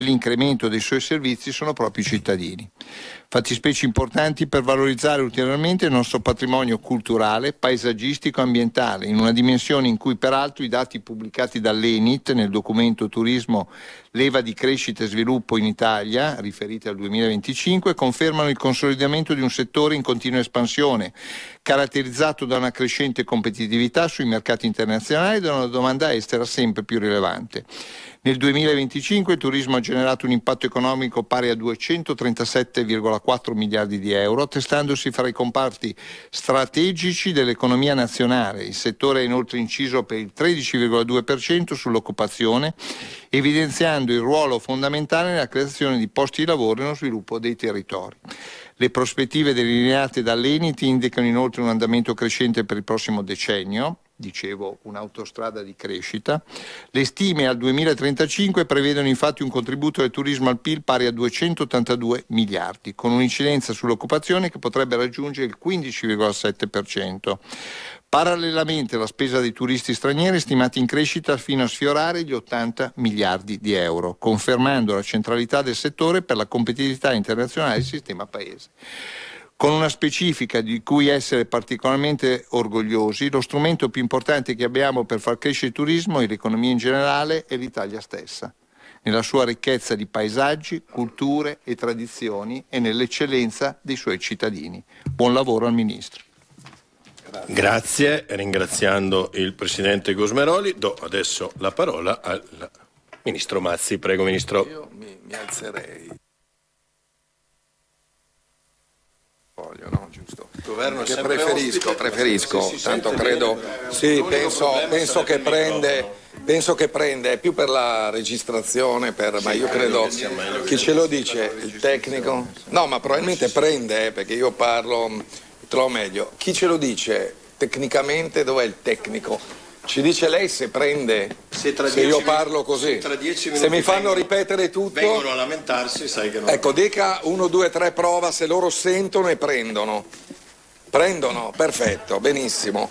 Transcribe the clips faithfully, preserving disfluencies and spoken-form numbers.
l'incremento dei suoi servizi sono proprio i cittadini. Fattispecie importanti per valorizzare ulteriormente il nostro patrimonio culturale, paesaggistico e ambientale, in una dimensione in cui peraltro i dati pubblicati dall'Enit nel documento Turismo leva di crescita e sviluppo in Italia, riferiti al duemilaventicinque, confermano il consolidamento di un settore in continua espansione, caratterizzato da una crescente competitività sui mercati internazionali e da una domanda estera sempre più rilevante. Nel duemilaventicinque il turismo ha generato un impatto economico pari a duecentotrentasette virgola quattro miliardi di euro, attestandosi fra i comparti strategici dell'economia nazionale. Il settore ha inoltre inciso per il tredici virgola due per cento sull'occupazione, evidenziando il ruolo fondamentale nella creazione di posti di lavoro e nello sviluppo dei territori. Le prospettive delineate dall'Enit indicano inoltre un andamento crescente per il prossimo decennio, dicevo un'autostrada di crescita. Le stime al duemilatrentacinque prevedono infatti un contributo del turismo al P I L pari a duecentottantadue miliardi, con un'incidenza sull'occupazione che potrebbe raggiungere il quindici virgola sette per cento. Parallelamente la spesa dei turisti stranieri è stimata in crescita fino a sfiorare gli ottanta miliardi di euro, confermando la centralità del settore per la competitività internazionale del sistema paese. Con una specifica di cui essere particolarmente orgogliosi, lo strumento più importante che abbiamo per far crescere il turismo e l'economia in generale è l'Italia stessa, nella sua ricchezza di paesaggi, culture e tradizioni e nell'eccellenza dei suoi cittadini. Buon lavoro al Ministro. Grazie, ringraziando il Presidente Gusmeroli, do adesso la parola al Ministro Mazzi. Prego, Ministro. Io mi, mi alzerei. Voglio, no? Giusto. Il governo che è preferisco, ospite, preferisco, si tanto sente credo, bene, sì, penso, penso che prende, microfono. penso che prende, è più per la registrazione, per, sì, ma io credo, che chi ce lo dice, il tecnico? No, ma probabilmente prende, eh, perché io parlo, trovo meglio. Chi ce lo dice tecnicamente, dov'è il tecnico? Ci dice lei se prende, se, se io parlo così, se, se mi fanno vengono, ripetere tutto, vengono a lamentarsi, sai che non... Ecco, dica uno, due, tre, prova se loro sentono e prendono. Prendono? Perfetto, benissimo.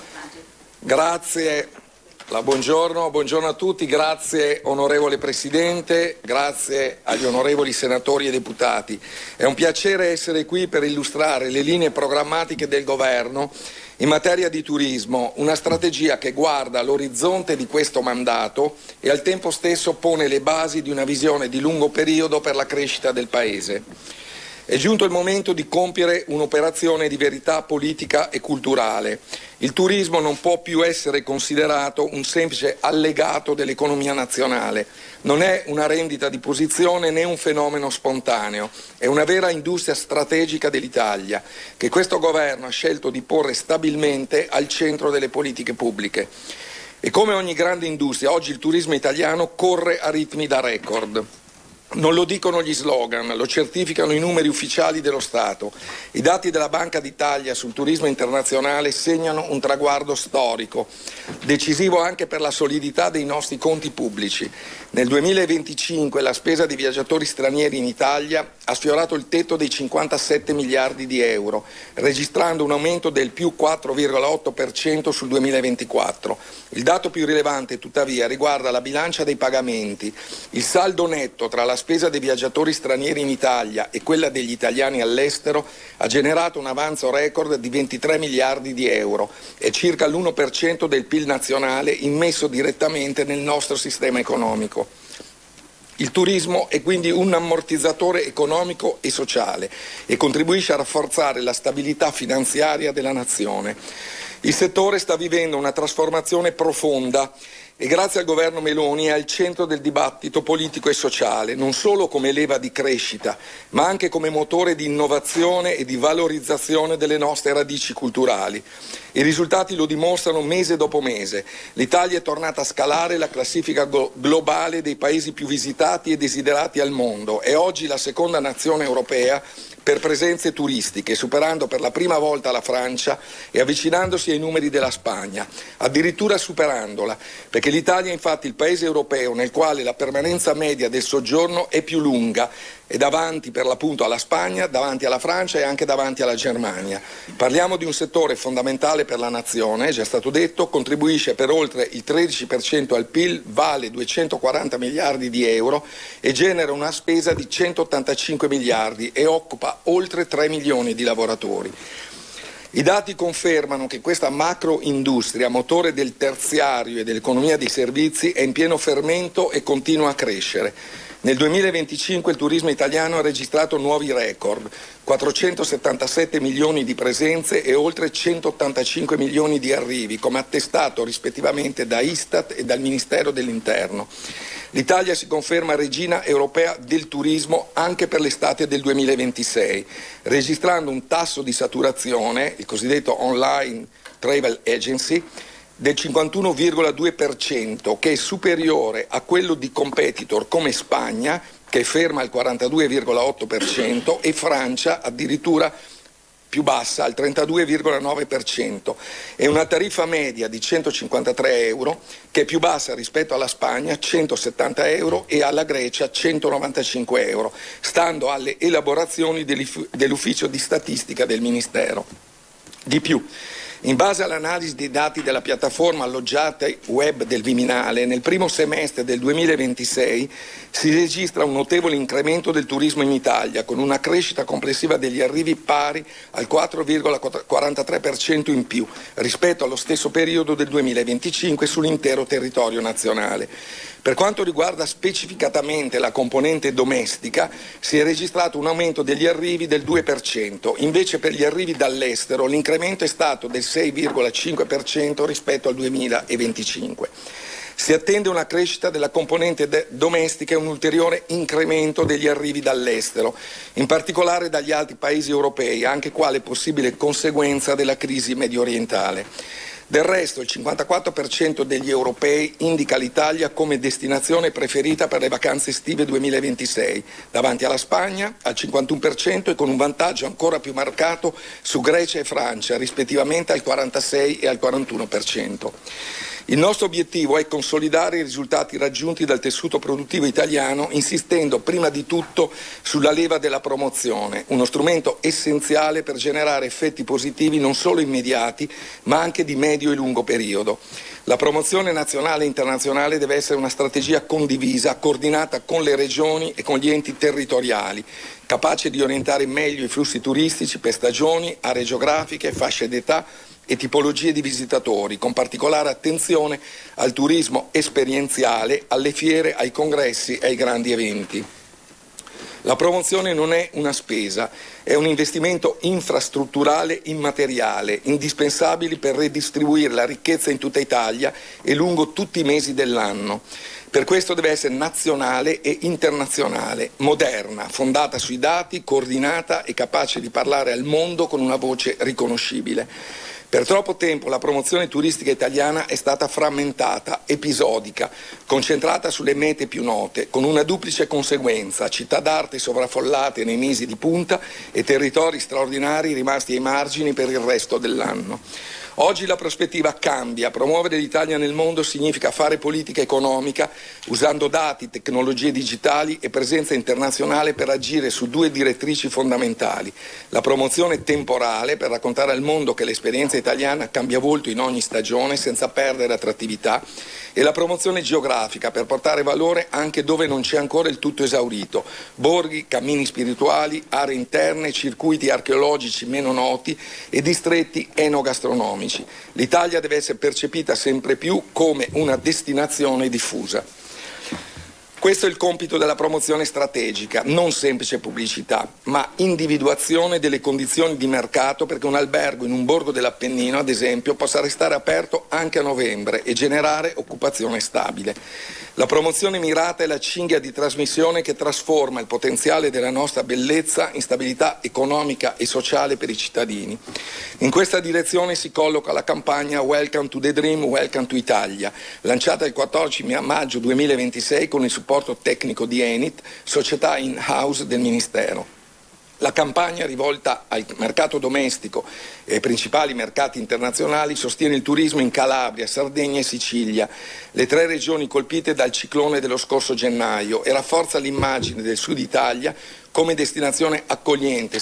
Grazie, la buongiorno, buongiorno a tutti, grazie onorevole Presidente, grazie agli onorevoli senatori e deputati. È un piacere essere qui per illustrare le linee programmatiche del Governo in materia di turismo, una strategia che guarda all'orizzonte di questo mandato e al tempo stesso pone le basi di una visione di lungo periodo per la crescita del Paese. È giunto il momento di compiere un'operazione di verità politica e culturale. Il turismo non può più essere considerato un semplice allegato dell'economia nazionale. Non è una rendita di posizione né un fenomeno spontaneo. È una vera industria strategica dell'Italia, che questo governo ha scelto di porre stabilmente al centro delle politiche pubbliche. E come ogni grande industria, oggi il turismo italiano corre a ritmi da record. Non lo dicono gli slogan, lo certificano i numeri ufficiali dello Stato. I dati della Banca d'Italia sul turismo internazionale segnano un traguardo storico, decisivo anche per la solidità dei nostri conti pubblici. Nel duemilaventicinque la spesa di viaggiatori stranieri in Italia ha sfiorato il tetto dei cinquantasette miliardi di euro, registrando un aumento del più quattro virgola otto per cento sul duemilaventiquattro. Il dato più rilevante, tuttavia, riguarda la bilancia dei pagamenti. Il saldo netto tra la spesa dei viaggiatori stranieri in Italia e quella degli italiani all'estero ha generato un avanzo record di ventitré miliardi di euro e circa l'uno per cento del P I L nazionale immesso direttamente nel nostro sistema economico. Il turismo è quindi un ammortizzatore economico e sociale e contribuisce a rafforzare la stabilità finanziaria della nazione. Il settore sta vivendo una trasformazione profonda e grazie al governo Meloni è al centro del dibattito politico e sociale, non solo come leva di crescita, ma anche come motore di innovazione e di valorizzazione delle nostre radici culturali. I risultati lo dimostrano mese dopo mese. L'Italia è tornata a scalare la classifica globale dei paesi più visitati e desiderati al mondo. È oggi la seconda nazione europea per presenze turistiche, superando per la prima volta la Francia e avvicinandosi ai numeri della Spagna, addirittura superandola, perché l'Italia è infatti il paese europeo nel quale la permanenza media del soggiorno è più lunga e davanti per l'appunto alla Spagna, davanti alla Francia e anche davanti alla Germania. Parliamo di un settore fondamentale per la nazione, è già stato detto, contribuisce per oltre il tredici per cento al P I L, vale duecentoquaranta miliardi di euro e genera una spesa di centottantacinque miliardi e occupa oltre tre milioni di lavoratori. I dati confermano che questa macroindustria, motore del terziario e dell'economia dei servizi, è in pieno fermento e continua a crescere. Nel duemilaventicinque il turismo italiano ha registrato nuovi record, quattrocentosettantasette milioni di presenze e oltre centottantacinque milioni di arrivi, come attestato rispettivamente da Istat e dal Ministero dell'Interno. L'Italia si conferma regina europea del turismo anche per l'estate del duemilaventisei, registrando un tasso di saturazione, il cosiddetto online travel agency, del cinquantuno virgola due per cento, che è superiore a quello di competitor come Spagna, che è ferma al quarantadue virgola otto per cento, e Francia addirittura più bassa, al trentadue virgola nove per cento, e una tariffa media di centocinquantatré euro, che è più bassa rispetto alla Spagna, centosettanta euro, e alla Grecia, centonovantacinque euro, stando alle elaborazioni dell'ufficio di statistica del Ministero. Di più, in base all'analisi dei dati della piattaforma alloggiata web del Viminale, nel primo semestre del duemilaventisei si registra un notevole incremento del turismo in Italia, con una crescita complessiva degli arrivi pari al quattro virgola quarantatré per cento in più rispetto allo stesso periodo del duemilaventicinque sull'intero territorio nazionale. Per quanto riguarda specificatamente la componente domestica, si è registrato un aumento degli arrivi del due per cento, invece per gli arrivi dall'estero l'incremento è stato del sei virgola cinque per cento rispetto al duemilaventicinque. Si attende una crescita della componente de- domestica e un ulteriore incremento degli arrivi dall'estero, in particolare dagli altri paesi europei, anche quale possibile conseguenza della crisi mediorientale. Del resto, il cinquantaquattro per cento degli europei indica l'Italia come destinazione preferita per le vacanze estive duemilaventisei, davanti alla Spagna al cinquantuno per cento e con un vantaggio ancora più marcato su Grecia e Francia, rispettivamente al quarantasei e al quarantuno per cento. Il nostro obiettivo è consolidare i risultati raggiunti dal tessuto produttivo italiano, insistendo prima di tutto sulla leva della promozione, uno strumento essenziale per generare effetti positivi non solo immediati, ma anche di medio e lungo periodo. La promozione nazionale e internazionale deve essere una strategia condivisa, coordinata con le regioni e con gli enti territoriali, capace di orientare meglio i flussi turistici per stagioni, aree geografiche, fasce d'età e tipologie di visitatori, con particolare attenzione al turismo esperienziale, alle fiere, ai congressi e ai grandi eventi. La promozione non è una spesa, è un investimento infrastrutturale immateriale, indispensabile per redistribuire la ricchezza in tutta Italia e lungo tutti i mesi dell'anno. Per questo deve essere nazionale e internazionale, moderna, fondata sui dati, coordinata e capace di parlare al mondo con una voce riconoscibile. Per troppo tempo la promozione turistica italiana è stata frammentata, episodica, concentrata sulle mete più note, con una duplice conseguenza: città d'arte sovraffollate nei mesi di punta e territori straordinari rimasti ai margini per il resto dell'anno. Oggi la prospettiva cambia. Promuovere l'Italia nel mondo significa fare politica economica usando dati, tecnologie digitali e presenza internazionale per agire su due direttrici fondamentali: la promozione temporale, per raccontare al mondo che l'esperienza italiana cambia volto in ogni stagione senza perdere attrattività, e la promozione geografica, per portare valore anche dove non c'è ancora il tutto esaurito: borghi, cammini spirituali, aree interne, circuiti archeologici meno noti e distretti enogastronomici. L'Italia deve essere percepita sempre più come una destinazione diffusa. Questo è il compito della promozione strategica, non semplice pubblicità, ma individuazione delle condizioni di mercato perché un albergo in un borgo dell'Appennino, ad esempio, possa restare aperto anche a novembre e generare occupazione stabile. La promozione mirata è la cinghia di trasmissione che trasforma il potenziale della nostra bellezza in stabilità economica e sociale per i cittadini. In questa direzione si colloca la campagna Welcome to the Dream, Welcome to Italia, lanciata il quattordici maggio duemilaventisei con il supporto tecnico di Enit, società in-house del Ministero. La campagna, rivolta al mercato domestico e ai principali mercati internazionali, sostiene il turismo in Calabria, Sardegna e Sicilia, le tre regioni colpite dal ciclone dello scorso gennaio, e rafforza l'immagine del Sud Italia come destinazione accogliente,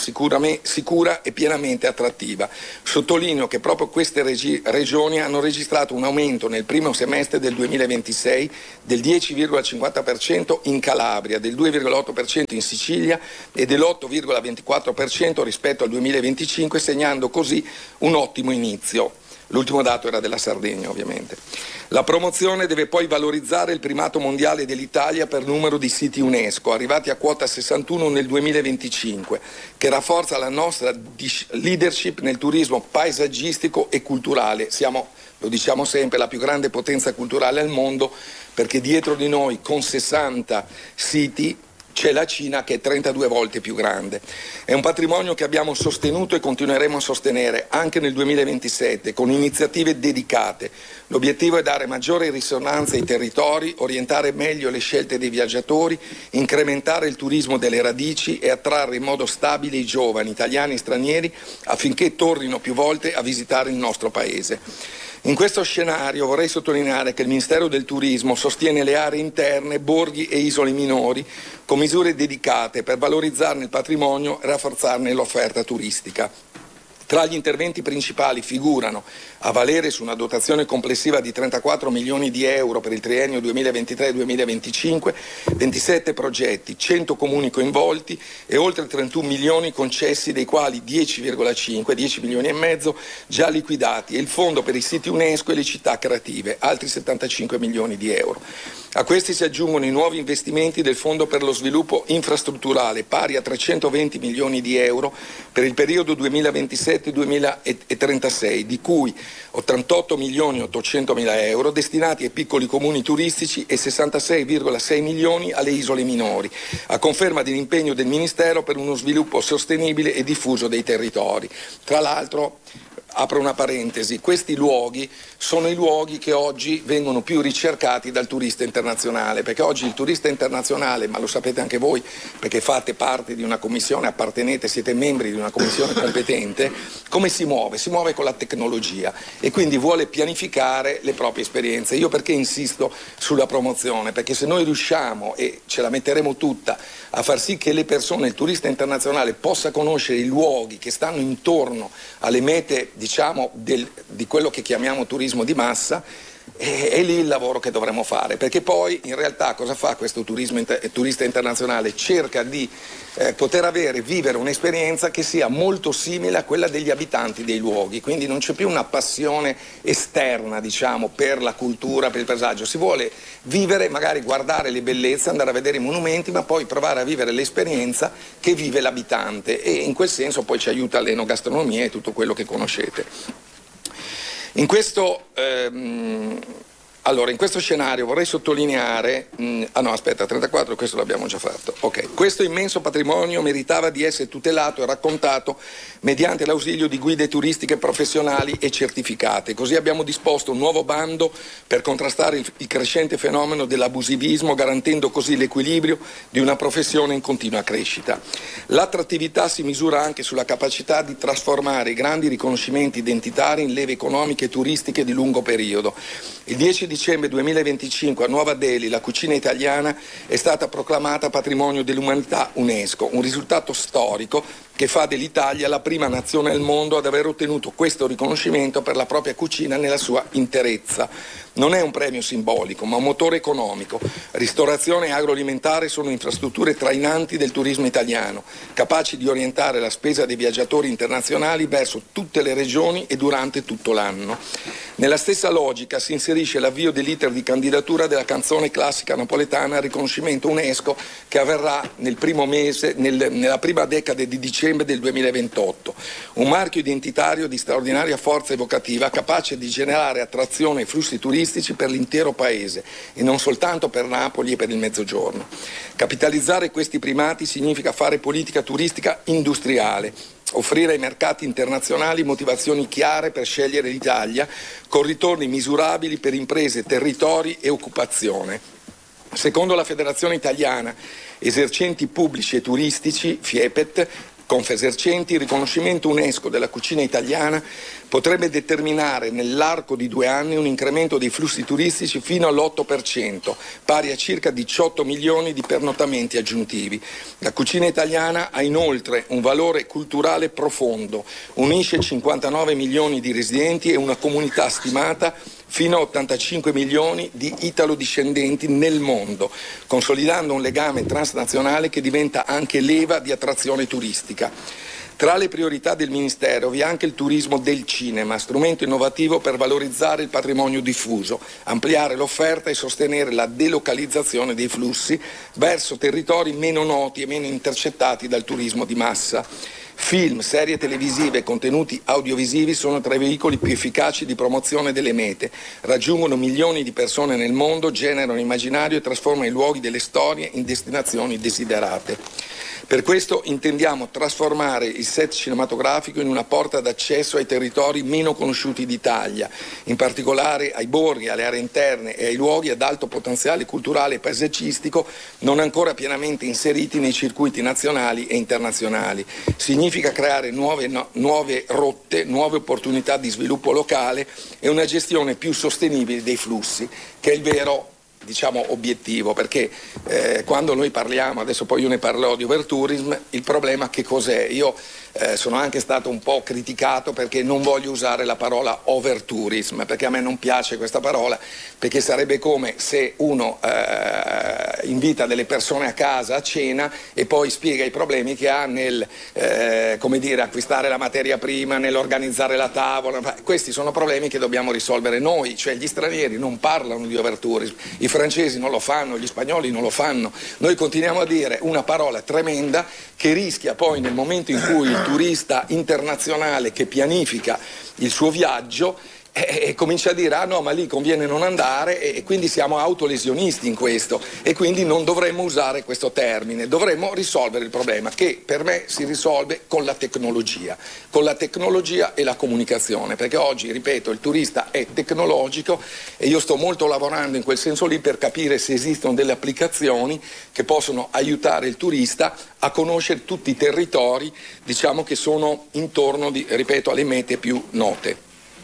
sicura e pienamente attrattiva. Sottolineo che proprio queste regi- regioni hanno registrato un aumento nel primo semestre del duemilaventisei del dieci virgola cinquanta per cento in Calabria, del due virgola otto per cento in Sicilia e dell'otto virgola ventiquattro per cento rispetto al duemilaventicinque, segnando così un ottimo inizio. L'ultimo dato era della Sardegna, ovviamente. La promozione deve poi valorizzare il primato mondiale dell'Italia per numero di siti UNESCO, arrivati a quota sessantuno nel duemilaventicinque, che rafforza la nostra leadership nel turismo paesaggistico e culturale. Siamo, lo diciamo sempre, la più grande potenza culturale al mondo, perché dietro di noi, con sessanta siti, c'è la Cina, che è trentadue volte più grande. È un patrimonio che abbiamo sostenuto e continueremo a sostenere anche nel duemilaventisette con iniziative dedicate. L'obiettivo è dare maggiore risonanza ai territori, orientare meglio le scelte dei viaggiatori, incrementare il turismo delle radici e attrarre in modo stabile i giovani, italiani e stranieri, affinché tornino più volte a visitare il nostro Paese. In questo scenario vorrei sottolineare che il Ministero del Turismo sostiene le aree interne, borghi e isole minori con misure dedicate per valorizzarne il patrimonio e rafforzarne l'offerta turistica. Tra gli interventi principali figurano, a valere su una dotazione complessiva di trentaquattro milioni di euro per il triennio duemilaventitré duemilaventicinque, ventisette progetti, cento comuni coinvolti e oltre trentuno milioni concessi, dei quali dieci virgola cinque, dieci milioni e mezzo già liquidati, e il fondo per i siti UNESCO e le città creative, altri settantacinque milioni di euro. A questi si aggiungono i nuovi investimenti del Fondo per lo sviluppo infrastrutturale, pari a trecentoventi milioni di euro per il periodo duemilaventisette duemilatrentasei, di cui ottantotto milioni ottocentomila euro destinati ai piccoli comuni turistici e sessantasei virgola sei milioni alle isole minori, a conferma dell'impegno del Ministero per uno sviluppo sostenibile e diffuso dei territori. Tra l'altro, apro una parentesi, questi luoghi sono i luoghi che oggi vengono più ricercati dal turista internazionale, perché oggi il turista internazionale, ma lo sapete anche voi perché fate parte di una commissione, appartenete, siete membri di una commissione competente, come si muove? Si muove con la tecnologia e quindi vuole pianificare le proprie esperienze. Io perché insisto sulla promozione? Perché se noi riusciamo, e ce la metteremo tutta, a far sì che le persone, il turista internazionale, possa conoscere i luoghi che stanno intorno alle mete, diciamo, del, di quello che chiamiamo turismo di massa, è, è lì il lavoro che dovremmo fare, perché poi in realtà cosa fa questo turismo, turista internazionale? Cerca di eh, poter avere, vivere un'esperienza che sia molto simile a quella degli abitanti dei luoghi, quindi non c'è più una passione esterna, diciamo, per la cultura, per il paesaggio, si vuole vivere, magari guardare le bellezze, andare a vedere i monumenti, ma poi provare a vivere l'esperienza che vive l'abitante, e in quel senso poi ci aiuta l'enogastronomia e tutto quello che conoscete. In questo, ehm, allora, in questo scenario vorrei sottolineare, mh, ah no aspetta, trentaquattro, questo l'abbiamo già fatto, ok, questo immenso patrimonio meritava di essere tutelato e raccontato mediante l'ausilio di guide turistiche professionali e certificate. Così abbiamo disposto un nuovo bando per contrastare il, il crescente fenomeno dell'abusivismo, garantendo così l'equilibrio di una professione in continua crescita. L'attrattività si misura anche sulla capacità di trasformare i grandi riconoscimenti identitari in leve economiche e turistiche di lungo periodo. Il dieci dicembre duemilaventicinque a Nuova Delhi la cucina italiana è stata proclamata patrimonio dell'umanità UNESCO, un risultato storico che fa dell'Italia la prima nazione al mondo ad aver ottenuto questo riconoscimento per la propria cucina nella sua interezza. Non è un premio simbolico, ma un motore economico. Ristorazione e agroalimentare sono infrastrutture trainanti del turismo italiano, capaci di orientare la spesa dei viaggiatori internazionali verso tutte le regioni e durante tutto l'anno. Nella stessa logica si inserisce l'avvio dell'iter di candidatura della canzone classica napoletana al riconoscimento UNESCO, che avverrà nel primo mese, nel, nella prima decade di dicembre del duemilaventotto. Un marchio identitario di straordinaria forza evocativa, capace di generare attrazione e flussi turistici per l'intero Paese e non soltanto per Napoli e per il Mezzogiorno. Capitalizzare questi primati significa fare politica turistica industriale, offrire ai mercati internazionali motivazioni chiare per scegliere l'Italia, con ritorni misurabili per imprese, territori e occupazione. Secondo la Federazione Italiana Esercenti Pubblici e Turistici, FIEPET, Confesercenti, il riconoscimento UNESCO della cucina italiana potrebbe determinare nell'arco di due anni un incremento dei flussi turistici fino all'otto per cento, pari a circa diciotto milioni di pernottamenti aggiuntivi. La cucina italiana ha inoltre un valore culturale profondo, unisce cinquantanove milioni di residenti e una comunità stimata fino a ottantacinque milioni di italodiscendenti nel mondo, consolidando un legame transnazionale che diventa anche leva di attrazione turistica. Tra le priorità del Ministero vi è anche il turismo del cinema, strumento innovativo per valorizzare il patrimonio diffuso, ampliare l'offerta e sostenere la delocalizzazione dei flussi verso territori meno noti e meno intercettati dal turismo di massa. Film, serie televisive e contenuti audiovisivi sono tra i veicoli più efficaci di promozione delle mete, raggiungono milioni di persone nel mondo, generano immaginario e trasformano i luoghi delle storie in destinazioni desiderate. Per questo intendiamo trasformare il set cinematografico in una porta d'accesso ai territori meno conosciuti d'Italia, in particolare ai borghi, alle aree interne e ai luoghi ad alto potenziale culturale e paesaggistico non ancora pienamente inseriti nei circuiti nazionali e internazionali. Significa creare nuove, no, nuove rotte, nuove opportunità di sviluppo locale e una gestione più sostenibile dei flussi, che è il vero diciamo obiettivo, perché eh, quando noi parliamo, adesso poi io ne parlerò di overtourism, il problema che cos'è? Io eh, sono anche stato un po' criticato perché non voglio usare la parola overtourism, perché a me non piace questa parola, perché sarebbe come se uno eh, invita delle persone a casa a cena e poi spiega i problemi che ha nel eh, come dire, acquistare la materia prima, nell'organizzare la tavola. Questi sono problemi che dobbiamo risolvere noi, cioè gli stranieri non parlano di overtourism, i francesi non lo fanno, gli spagnoli non lo fanno. Noi continuiamo a dire una parola tremenda che rischia poi nel momento in cui il turista internazionale che pianifica il suo viaggio E, e comincia a dire ah no ma lì conviene non andare, e, e quindi siamo autolesionisti in questo e quindi non dovremmo usare questo termine, dovremmo risolvere il problema che per me si risolve con la tecnologia, con la tecnologia e la comunicazione, perché oggi, ripeto, il turista è tecnologico e io sto molto lavorando in quel senso lì per capire se esistono delle applicazioni che possono aiutare il turista a conoscere tutti i territori, diciamo, che sono intorno, di, ripeto, alle mete più note.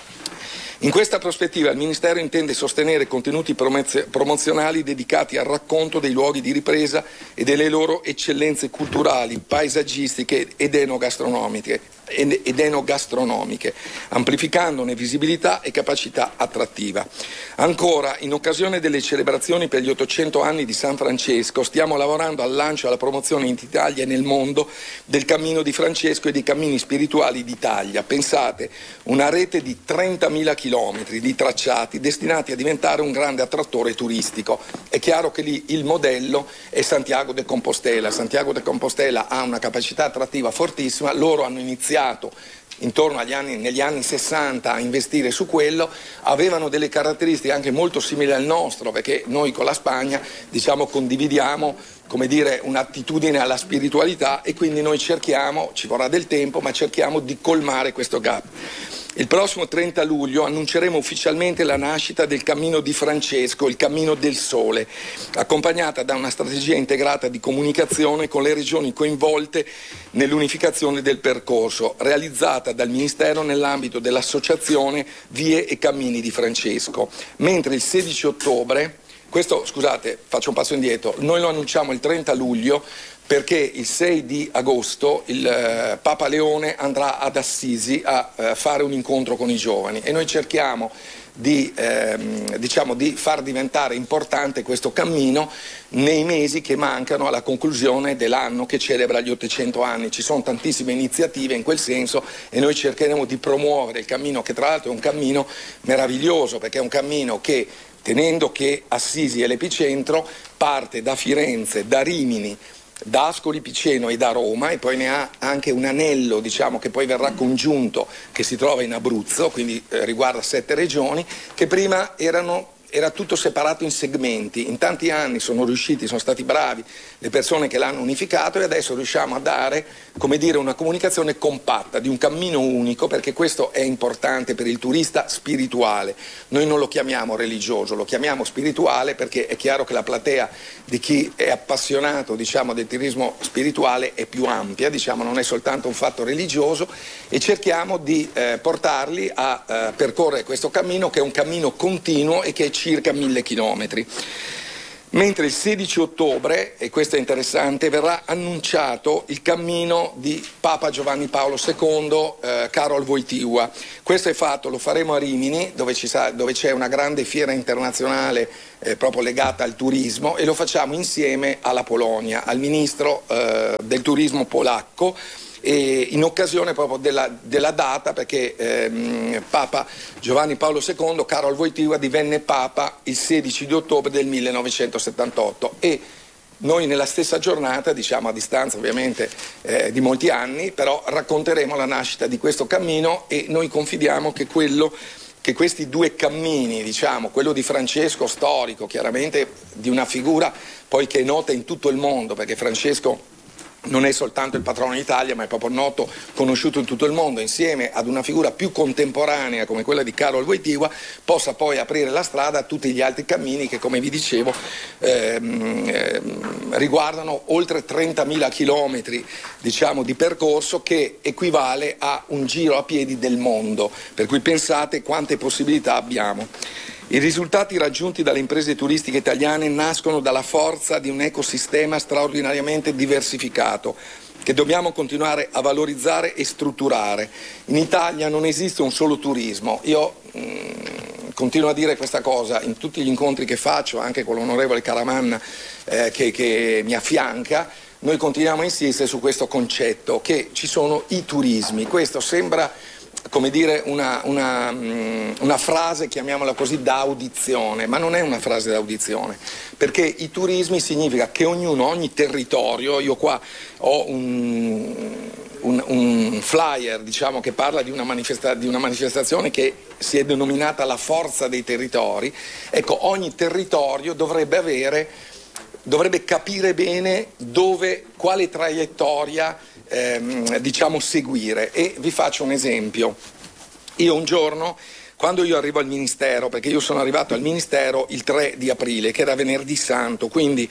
In questa prospettiva il Ministero intende sostenere contenuti promozionali dedicati al racconto dei luoghi di ripresa e delle loro eccellenze culturali, paesaggistiche ed enogastronomiche, ed enogastronomiche, amplificandone visibilità e capacità attrattiva. Ancora, in occasione delle celebrazioni per gli ottocento anni di San Francesco, stiamo lavorando al lancio e alla promozione in Italia e nel mondo del Cammino di Francesco e dei cammini spirituali d'Italia. Pensate, una rete di trentamila chilometri di tracciati destinati a diventare un grande attrattore turistico. È chiaro che lì il modello è Santiago de Compostela. Santiago de Compostela ha una capacità attrattiva fortissima, loro hanno iniziato intorno agli anni, negli anni sessanta a investire su quello, avevano delle caratteristiche anche molto simili al nostro, perché noi con la Spagna diciamo condividiamo, come dire, un'attitudine alla spiritualità e quindi noi cerchiamo, ci vorrà del tempo, ma cerchiamo di colmare questo gap. Il prossimo trenta luglio annunceremo ufficialmente la nascita del Cammino di Francesco, il Cammino del Sole, accompagnata da una strategia integrata di comunicazione con le regioni coinvolte nell'unificazione del percorso, realizzata dal Ministero nell'ambito dell'associazione Vie e Cammini di Francesco. Mentre il sedici ottobre, questo scusate, faccio un passo indietro, noi lo annunciamo il trenta luglio, perché il sei di agosto il eh, Papa Leone andrà ad Assisi a eh, fare un incontro con i giovani e noi cerchiamo di, ehm, diciamo, di far diventare importante questo cammino nei mesi che mancano alla conclusione dell'anno che celebra gli ottocento anni. Ci sono tantissime iniziative in quel senso e noi cercheremo di promuovere il cammino, che tra l'altro è un cammino meraviglioso, perché è un cammino che, tenendo che Assisi è l'epicentro, parte da Firenze, da Rimini, da Ascoli Piceno e da Roma, e poi ne ha anche un anello, diciamo, che poi verrà congiunto, che si trova in Abruzzo, quindi eh, riguarda sette regioni che prima erano era tutto separato in segmenti. In tanti anni sono riusciti, sono stati bravi le persone che l'hanno unificato, e adesso riusciamo a dare, come dire, una comunicazione compatta, di un cammino unico, perché questo è importante per il turista spirituale. Noi non lo chiamiamo religioso, lo chiamiamo spirituale, perché è chiaro che la platea di chi è appassionato, diciamo, del turismo spirituale è più ampia, diciamo, non è soltanto un fatto religioso, e cerchiamo di eh, portarli a eh, percorrere questo cammino, che è un cammino continuo e che è circa mille chilometri. Mentre il sedici ottobre, e questo è interessante, verrà annunciato il cammino di Papa Giovanni Paolo secondo, eh, Karol Wojtyła. Questo è fatto, lo faremo a Rimini, dove, ci sa, dove c'è una grande fiera internazionale eh, proprio legata al turismo, e lo facciamo insieme alla Polonia, al ministro eh, del turismo polacco, e in occasione proprio della, della data, perché ehm, Papa Giovanni Paolo secondo, Karol Wojtyła, divenne Papa il sedici di ottobre del millenovecentosettantotto, e noi nella stessa giornata, diciamo a distanza ovviamente eh, di molti anni, però racconteremo la nascita di questo cammino, e noi confidiamo che quello che questi due cammini, diciamo, quello di Francesco storico, chiaramente di una figura poi che è nota in tutto il mondo, perché Francesco non è soltanto il patrono d'Italia, ma è proprio noto, conosciuto in tutto il mondo, insieme ad una figura più contemporanea come quella di Karol Wojtyła, possa poi aprire la strada a tutti gli altri cammini che, come vi dicevo, ehm, ehm, riguardano oltre trentamila chilometri, diciamo, di percorso, che equivale a un giro a piedi del mondo, per cui pensate quante possibilità abbiamo. I risultati raggiunti dalle imprese turistiche italiane nascono dalla forza di un ecosistema straordinariamente diversificato, che dobbiamo continuare a valorizzare e strutturare. In Italia non esiste un solo turismo. Io mh, continuo a dire questa cosa in tutti gli incontri che faccio, anche con l'onorevole Caramanna eh, che, che mi affianca. Noi continuiamo a insistere su questo concetto, che ci sono i turismi. Questo sembra, come dire, una, una, una frase, chiamiamola così, da audizione, ma non è una frase da audizione, perché i turismi significa che ognuno, ogni territorio, io qua ho un, un, un flyer, diciamo, che parla di una, manifesta, di una manifestazione che si è denominata la forza dei territori. Ecco, ogni territorio dovrebbe avere, dovrebbe capire bene dove, quale traiettoria Ehm, diciamo seguire, e vi faccio un esempio. Io un giorno, quando io arrivo al Ministero, perché io sono arrivato al Ministero il tre di aprile, che era venerdì santo, quindi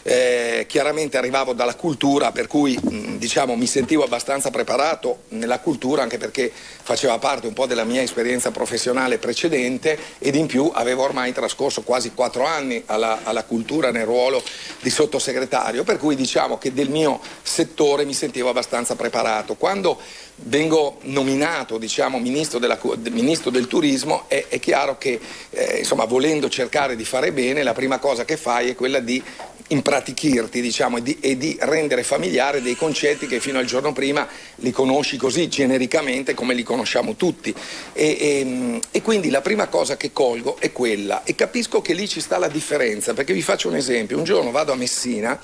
eh, chiaramente arrivavo dalla cultura, per cui mh, diciamo mi sentivo abbastanza preparato nella cultura, anche perché faceva parte un po' della mia esperienza professionale precedente, ed in più avevo ormai trascorso quasi quattro anni alla, alla cultura nel ruolo di sottosegretario, per cui diciamo che del mio settore mi sentivo abbastanza preparato. Quando vengo nominato, diciamo, ministro, della, ministro del turismo, è, è chiaro che eh, insomma, volendo cercare di fare bene, la prima cosa che fai è quella di impratichirti, diciamo, e di, e di rendere familiare dei concetti che fino al giorno prima li conosci così genericamente come li conosciamo tutti, e, e, e quindi la prima cosa che colgo è quella, e capisco che lì ci sta la differenza, perché vi faccio un esempio. Un giorno vado a Messina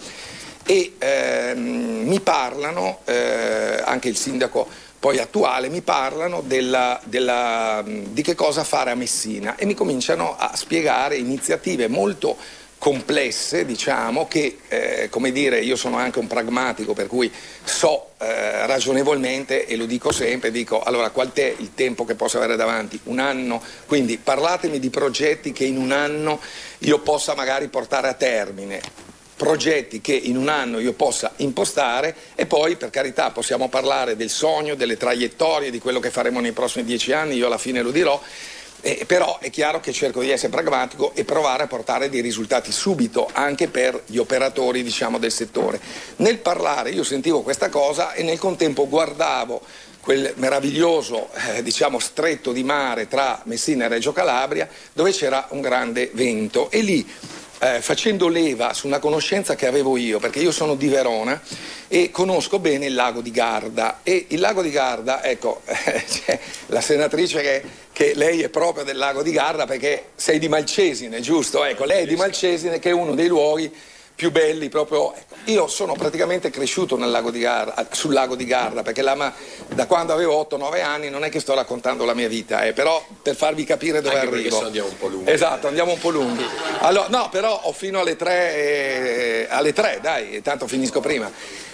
e ehm, mi parlano, eh, anche il sindaco poi attuale, mi parlano della, della, di che cosa fare a Messina, e mi cominciano a spiegare iniziative molto complesse, diciamo, che eh, come dire, io sono anche un pragmatico, per cui so eh, ragionevolmente, e lo dico sempre, dico allora qual è il tempo che posso avere davanti? Un anno? Quindi parlatemi di progetti che in un anno io possa magari portare a termine, progetti che in un anno io possa impostare, e poi per carità possiamo parlare del sogno, delle traiettorie, di quello che faremo nei prossimi dieci anni, io alla fine lo dirò. Eh, però è chiaro che cerco di essere pragmatico e provare a portare dei risultati subito anche per gli operatori, diciamo, del settore. Nel parlare io sentivo questa cosa e nel contempo guardavo quel meraviglioso eh, diciamo, stretto di mare tra Messina e Reggio Calabria, dove c'era un grande vento, e lì Eh, facendo leva su una conoscenza che avevo io, perché io sono di Verona e conosco bene il lago di Garda, e il lago di Garda, ecco, eh, c'è la senatrice che, che lei è proprio del lago di Garda, perché sei di Malcesine, giusto? Ecco, lei è di Malcesine, che è uno dei luoghi più belli proprio. Io sono praticamente cresciuto nel lago di Garda, sul lago di Garda, perché la, da quando avevo otto nove anni, non è che sto raccontando la mia vita, eh, però per farvi capire dove Anche arrivo. Andiamo un po' lunghi. Esatto, andiamo un po' lunghi. Allora, no, però ho fino alle tre, eh, alle tre, dai, tanto finisco prima.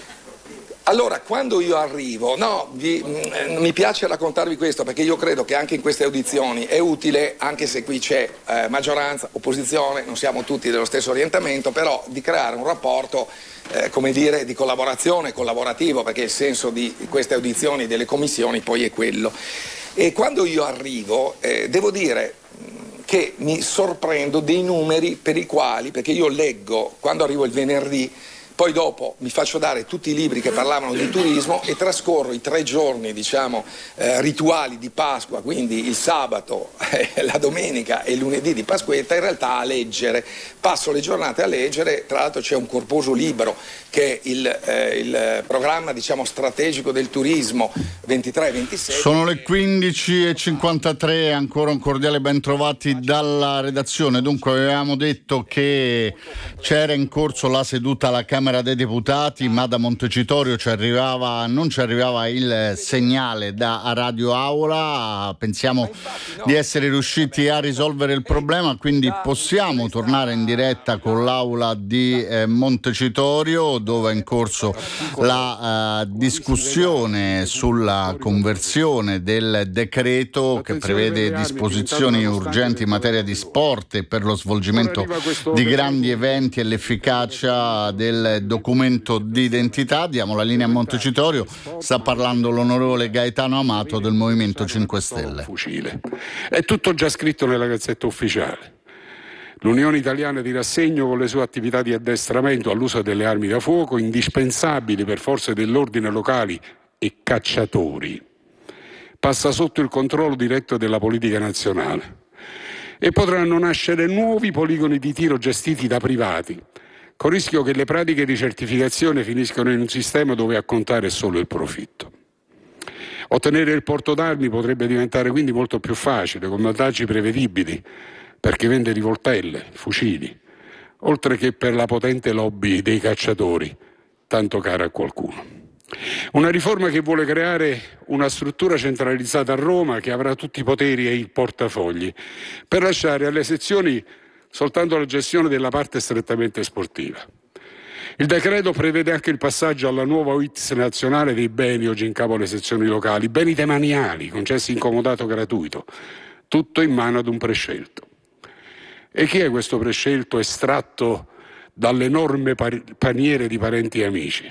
Allora, quando io arrivo, no, vi, mh, mi piace raccontarvi questo perché io credo che anche in queste audizioni è utile, anche se qui c'è eh, maggioranza, opposizione, non siamo tutti dello stesso orientamento, però di creare un rapporto, eh, come dire, di collaborazione, collaborativo, perché il senso di queste audizioni delle commissioni poi è quello. E quando io arrivo, eh, devo dire che mi sorprendo dei numeri per i quali, perché io leggo, quando arrivo il venerdì, poi dopo mi faccio dare tutti i libri che parlavano di turismo e trascorro i tre giorni, diciamo, eh, rituali di Pasqua, quindi il sabato, eh, la domenica e il lunedì di Pasquetta, in realtà a leggere. Passo le giornate a leggere, tra l'altro c'è un corposo libro che è il, eh, il programma, diciamo, strategico del turismo ventitré ventisei. Sono le quindici e cinquantatré, ancora un cordiale ben trovati dalla redazione. Dunque avevamo detto che c'era in corso la seduta alla Camera dei Deputati, ma da Montecitorio ci arrivava, non ci arrivava il segnale da Radio Aula. Pensiamo di essere riusciti a risolvere il problema, quindi possiamo tornare in diretta con l'aula di eh, Montecitorio, dove è in corso la eh, discussione sulla conversione del decreto che prevede disposizioni urgenti in materia di sport e per lo svolgimento di grandi eventi e l'efficacia del documento di identità. Diamo la linea a Montecitorio, sta parlando l'onorevole Gaetano Amato del Movimento cinque Stelle. Fucile. È tutto già scritto nella Gazzetta Ufficiale. L'Unione Italiana di Rassegno, con le sue attività di addestramento all'uso delle armi da fuoco, indispensabili per forze dell'ordine locali e cacciatori, passa sotto il controllo diretto della politica nazionale e potranno nascere nuovi poligoni di tiro gestiti da privati, con il rischio che le pratiche di certificazione finiscano in un sistema dove a contare è solo il profitto. Ottenere il porto d'armi potrebbe diventare quindi molto più facile, con vantaggi prevedibili per chi vende rivoltelle, fucili, oltre che per la potente lobby dei cacciatori, tanto cara a qualcuno. Una riforma che vuole creare una struttura centralizzata a Roma che avrà tutti i poteri e i portafogli, per lasciare alle sezioni soltanto la gestione della parte strettamente sportiva. Il decreto prevede anche il passaggio alla nuova U I T S nazionale dei beni oggi in capo alle sezioni locali, beni demaniali, concessi in comodato gratuito, tutto in mano ad un prescelto. E chi è questo prescelto estratto dall'enorme paniere di parenti e amici?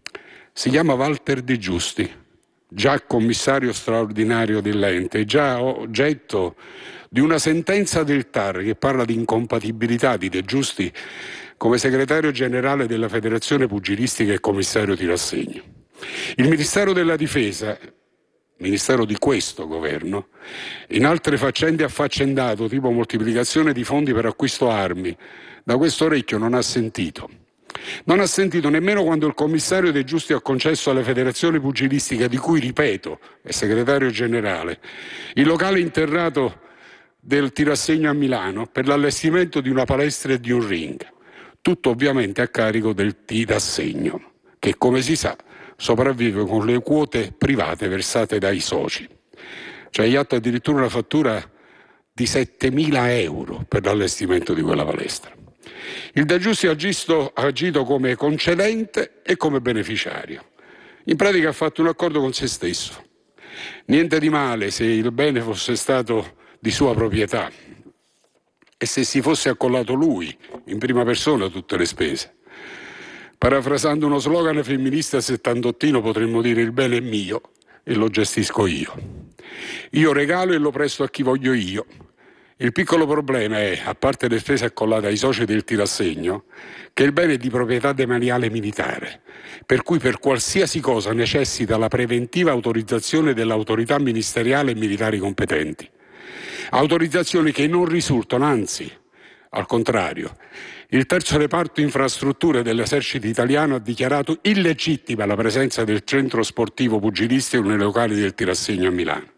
Si chiama Walter De Giusti, già commissario straordinario dell'ente, già oggetto di una sentenza del T A R che parla di incompatibilità di De Giusti come segretario generale della Federazione Pugilistica e commissario di Rassegno. Il Ministero della Difesa, Ministero di questo governo, in altre faccende affaccendato, tipo moltiplicazione di fondi per acquisto armi, da questo orecchio non ha sentito. Non ha sentito nemmeno quando il commissario De Giusti ha concesso alla Federazione Pugilistica, di cui, ripeto, è segretario generale, il locale interrato del tirassegno a Milano per l'allestimento di una palestra e di un ring, tutto ovviamente a carico del tirassegno, che come si sa sopravvive con le quote private versate dai soci. Cioè gli ha dato addirittura una fattura di settemila euro per l'allestimento di quella palestra. Il De Giusti ha agito, ha agito come concedente e come beneficiario. In pratica ha fatto un accordo con se stesso. Niente di male se il bene fosse stato di sua proprietà e se si fosse accollato lui in prima persona tutte le spese. Parafrasando uno slogan femminista settantottino potremmo dire: il bene è mio e lo gestisco io. Io regalo e lo presto a chi voglio io. Il piccolo problema è, a parte le spese accollate ai soci del tirassegno, che il bene è di proprietà demaniale militare, per cui per qualsiasi cosa necessita la preventiva autorizzazione dell'autorità ministeriale e militari competenti. Autorizzazioni che non risultano, anzi, al contrario. Il terzo reparto infrastrutture dell'esercito italiano ha dichiarato illegittima la presenza del centro sportivo pugilistico nei locali del tirassegno a Milano.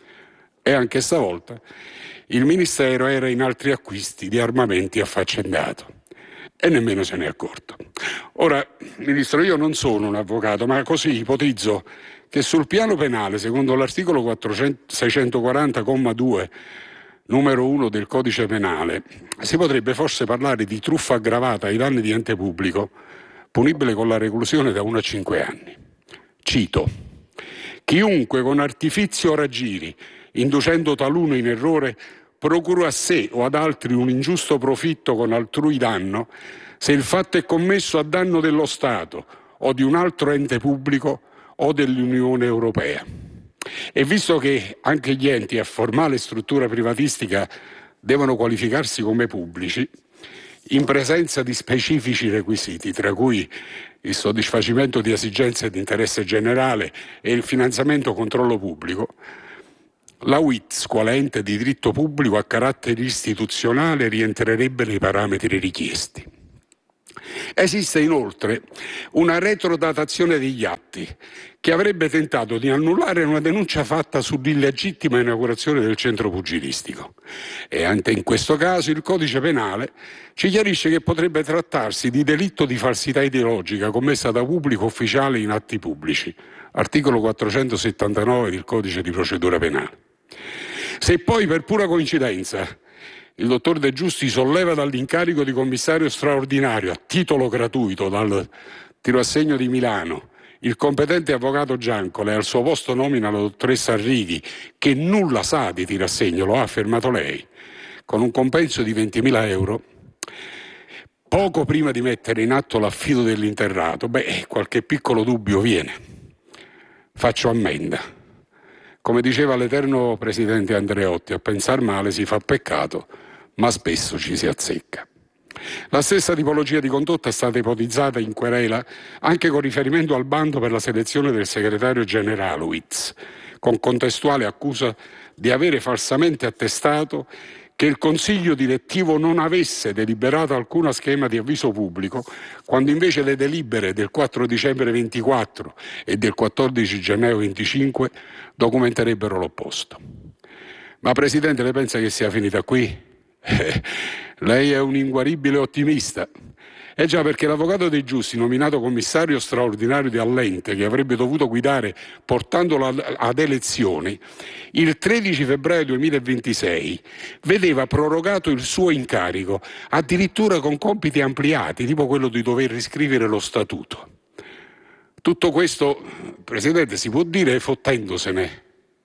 E anche stavolta il Ministero era in altri acquisti di armamenti affaccendato. e nemmeno se ne è accorto. Ora, Ministro, io non sono un avvocato, ma così ipotizzo che sul piano penale, secondo l'articolo seicentoquaranta, comma due, numero uno del Codice Penale, si potrebbe forse parlare di truffa aggravata ai danni di ente pubblico, punibile con la reclusione da uno a cinque anni. Cito: chiunque con artifizio o raggiri, inducendo taluno in errore, procura a sé o ad altri un ingiusto profitto con altrui danno, se il fatto è commesso a danno dello Stato o di un altro ente pubblico o dell'Unione Europea. E visto che anche gli enti a formale struttura privatistica devono qualificarsi come pubblici, in presenza di specifici requisiti, tra cui il soddisfacimento di esigenze di interesse generale e il finanziamento controllo pubblico, la U I T S, quale ente di diritto pubblico a carattere istituzionale, rientrerebbe nei parametri richiesti. Esiste inoltre una retrodatazione degli atti che avrebbe tentato di annullare una denuncia fatta sull'illegittima inaugurazione del centro pugilistico. E anche in questo caso il Codice Penale ci chiarisce che potrebbe trattarsi di delitto di falsità ideologica commessa da pubblico ufficiale in atti pubblici, articolo quattrocentosettantanove del Codice di procedura penale. Se poi per pura coincidenza il dottor De Giusti solleva dall'incarico di commissario straordinario a titolo gratuito dal tiroassegno di Milano il competente avvocato Giancole e al suo posto nomina la dottoressa Arrighi, che nulla sa di tirassegno, lo ha affermato lei, con un compenso di ventimila euro, poco prima di mettere in atto l'affido dell'interrato, beh, qualche piccolo dubbio viene. Faccio ammenda. Come diceva l'eterno presidente Andreotti, a pensar male si fa peccato, ma spesso ci si azzecca. La stessa tipologia di condotta è stata ipotizzata in querela anche con riferimento al bando per la selezione del segretario generale U I T S, con contestuale accusa di avere falsamente attestato che il consiglio direttivo non avesse deliberato alcuna schema di avviso pubblico, quando invece le delibere del quattro dicembre ventiquattro e del quattordici gennaio venticinque documenterebbero l'opposto. Ma Presidente, lei pensa che sia finita qui? Eh, lei è un inguaribile ottimista. Eh già, perché l'avvocato De Giusti, nominato commissario straordinario di Allente, che avrebbe dovuto guidare portandolo ad elezioni, il tredici febbraio duemilaventisei vedeva prorogato il suo incarico, addirittura con compiti ampliati, tipo quello di dover riscrivere lo statuto. Tutto questo, Presidente, si può dire fottendosene.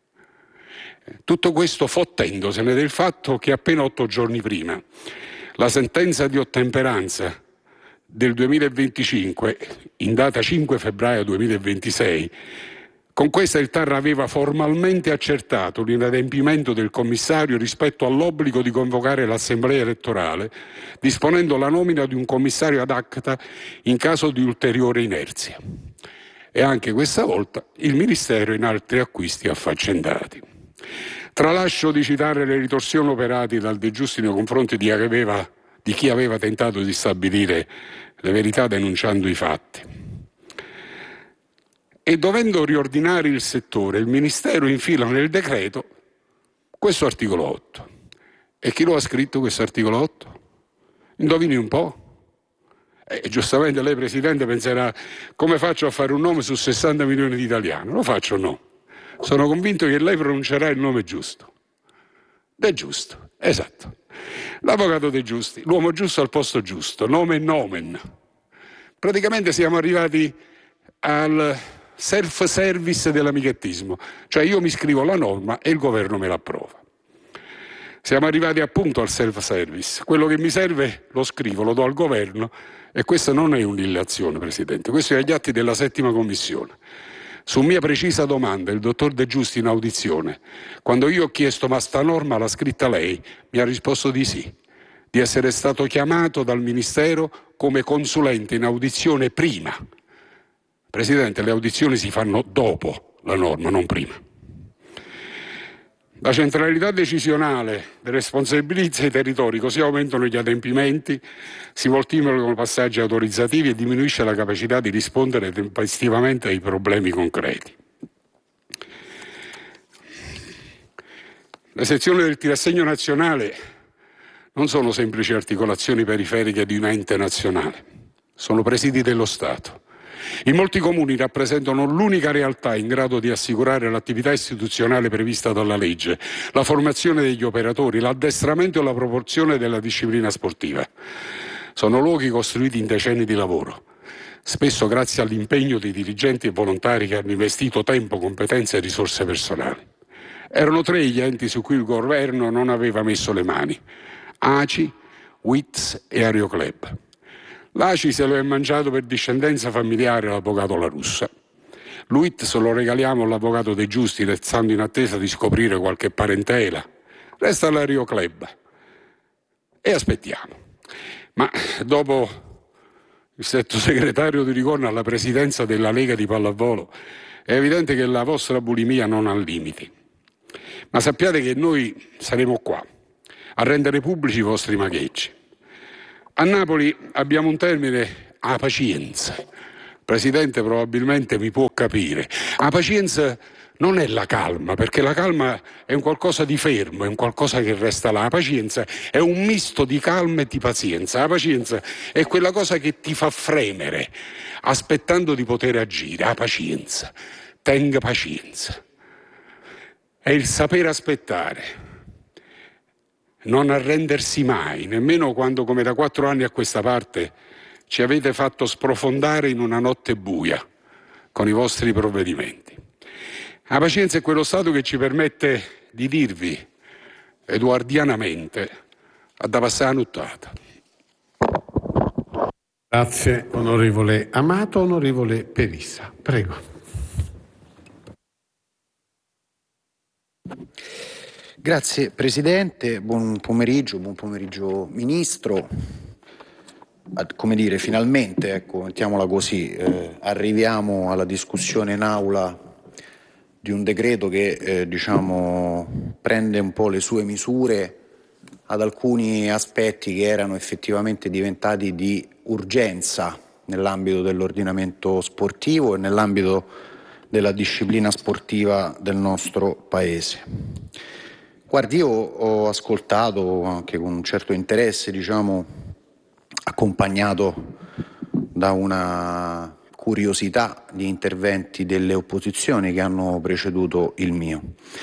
Tutto questo fottendosene del fatto che appena otto giorni prima la sentenza di ottemperanza del duemilaventicinque, in data cinque febbraio duemilaventisei, con questa il TAR aveva formalmente accertato l'inadempimento del commissario rispetto all'obbligo di convocare l'assemblea elettorale, disponendo la nomina di un commissario ad acta in caso di ulteriore inerzia. E anche questa volta il Ministero in altri acquisti affaccendati. Tralascio di citare le ritorsioni operate dal De Giusti nei confronti di, aveva, di chi aveva tentato di stabilire le verità denunciando i fatti. E dovendo riordinare il settore, il Ministero infila nel decreto questo articolo otto. E chi lo ha scritto questo articolo otto? Indovini un po'? E giustamente lei, Presidente, penserà: come faccio a fare un nome su sessanta milioni di italiani? Lo faccio o no? Sono convinto che lei pronuncerà il nome giusto. De Giusto, esatto. L'avvocato De Giusti, l'uomo giusto al posto giusto, nome e nomen. Praticamente siamo arrivati al self-service dell'amichettismo, cioè io mi scrivo la norma e il governo me l'approva. Siamo arrivati appunto al self-service. Quello che mi serve lo scrivo, lo do al governo, e questa non è un'illazione, Presidente, questo è agli atti della settima commissione. Su mia precisa domanda, il dottor De Giusti in audizione, quando io ho chiesto ma sta norma l'ha scritta lei, mi ha risposto di sì, di essere stato chiamato dal Ministero come consulente in audizione prima. Presidente, le audizioni si fanno dopo la norma, non prima. La centralità decisionale responsabilizza i territori, così aumentano gli adempimenti, si moltiplicano i passaggi autorizzativi e diminuisce la capacità di rispondere tempestivamente ai problemi concreti. Le sezioni del tirassegno nazionale non sono semplici articolazioni periferiche di un ente nazionale, sono presidi dello Stato. In molti comuni rappresentano l'unica realtà in grado di assicurare l'attività istituzionale prevista dalla legge, la formazione degli operatori, l'addestramento e la proporzione della disciplina sportiva. Sono luoghi costruiti in decenni di lavoro, spesso grazie all'impegno di dirigenti e volontari che hanno investito tempo, competenze e risorse personali. Erano tre gli enti su cui il governo non aveva messo le mani: A C I, U I T S e Aeroclub. L'A C I se lo è mangiato per discendenza familiare l'avvocato La Russa. L'U I T S lo regaliamo all'avvocato De Giusti, restando in attesa di scoprire qualche parentela. Resta l'Aeroclub e aspettiamo. Ma dopo il sottosegretario Di Ricorno alla presidenza della Lega di Pallavolo, è evidente che la vostra bulimia non ha limiti. Ma sappiate che noi saremo qua a rendere pubblici i vostri magheggi. A Napoli abbiamo un termine: a pazienza. Il Presidente probabilmente mi può capire. A pazienza non è la calma, perché la calma è un qualcosa di fermo, è un qualcosa che resta là. La pazienza è un misto di calma e di pazienza. La pazienza è quella cosa che ti fa fremere, aspettando di poter agire. La pazienza. Tenga pazienza. È il saper aspettare, non arrendersi mai, nemmeno quando, come da quattro anni a questa parte, ci avete fatto sprofondare in una notte buia con i vostri provvedimenti. La pazienza è quello stato che ci permette di dirvi eduardianamente a da passare la nottata. Grazie onorevole Amato. Onorevole Perissa, prego. Grazie Presidente, buon pomeriggio, buon pomeriggio Ministro. Come dire, finalmente, ecco, mettiamola così, eh, arriviamo alla discussione in aula di un decreto che eh, diciamo prende un po' le sue misure ad alcuni aspetti che erano effettivamente diventati di urgenza nell'ambito dell'ordinamento sportivo e nell'ambito della disciplina sportiva del nostro Paese. Guardi, io ho ascoltato anche con un certo interesse, diciamo, accompagnato da una curiosità di interventi delle opposizioni che hanno preceduto il mio.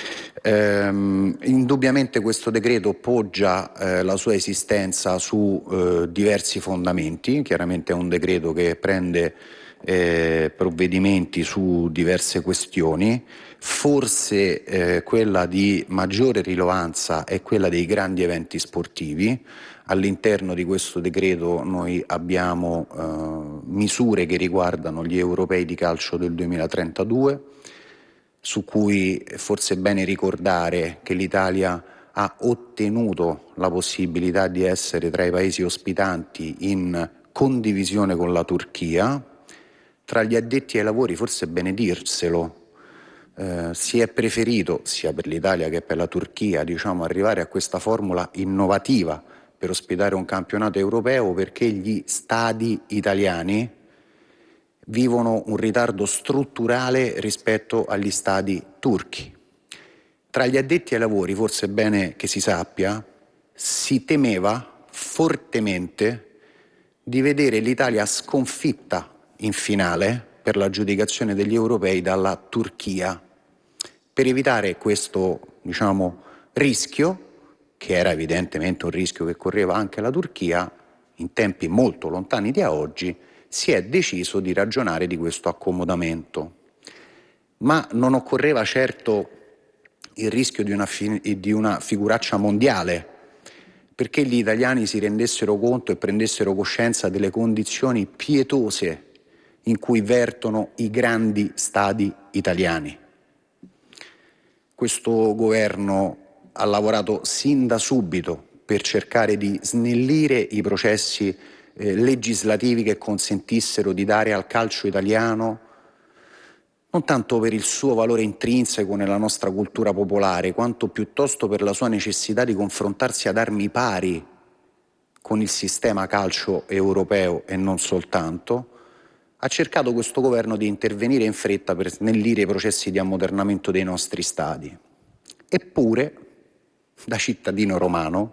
Ehm, indubbiamente questo decreto poggia eh, la sua esistenza su eh, diversi fondamenti. Chiaramente è un decreto che prende eh, provvedimenti su diverse questioni. Forse eh, quella di maggiore rilevanza è quella dei grandi eventi sportivi. All'interno di questo decreto noi abbiamo eh, misure che riguardano gli europei di calcio del duemilatrentadue, su cui forse è bene ricordare che l'Italia ha ottenuto la possibilità di essere tra i paesi ospitanti in condivisione con la Turchia. Tra gli addetti ai lavori, forse è bene dirselo, Eh, si è preferito, sia per l'Italia che per la Turchia, diciamo, arrivare a questa formula innovativa per ospitare un campionato europeo, perché gli stadi italiani vivono un ritardo strutturale rispetto agli stadi turchi. Tra gli addetti ai lavori, forse è bene che si sappia, si temeva fortemente di vedere l'Italia sconfitta in finale per l'aggiudicazione degli europei dalla Turchia. Per evitare questo, diciamo, rischio, che era evidentemente un rischio che correva anche la Turchia, in tempi molto lontani da oggi, si è deciso di ragionare di questo accomodamento. Ma non occorreva certo il rischio di una, fi- di una figuraccia mondiale, perché gli italiani si rendessero conto e prendessero coscienza delle condizioni pietose in cui vertono i grandi stadi italiani. Questo governo ha lavorato sin da subito per cercare di snellire i processi eh, legislativi che consentissero di dare al calcio italiano, non tanto per il suo valore intrinseco nella nostra cultura popolare, quanto piuttosto per la sua necessità di confrontarsi ad armi pari con il sistema calcio europeo e non soltanto, ha cercato questo governo di intervenire in fretta per snellire i processi di ammodernamento dei nostri stadi. Eppure, da cittadino romano,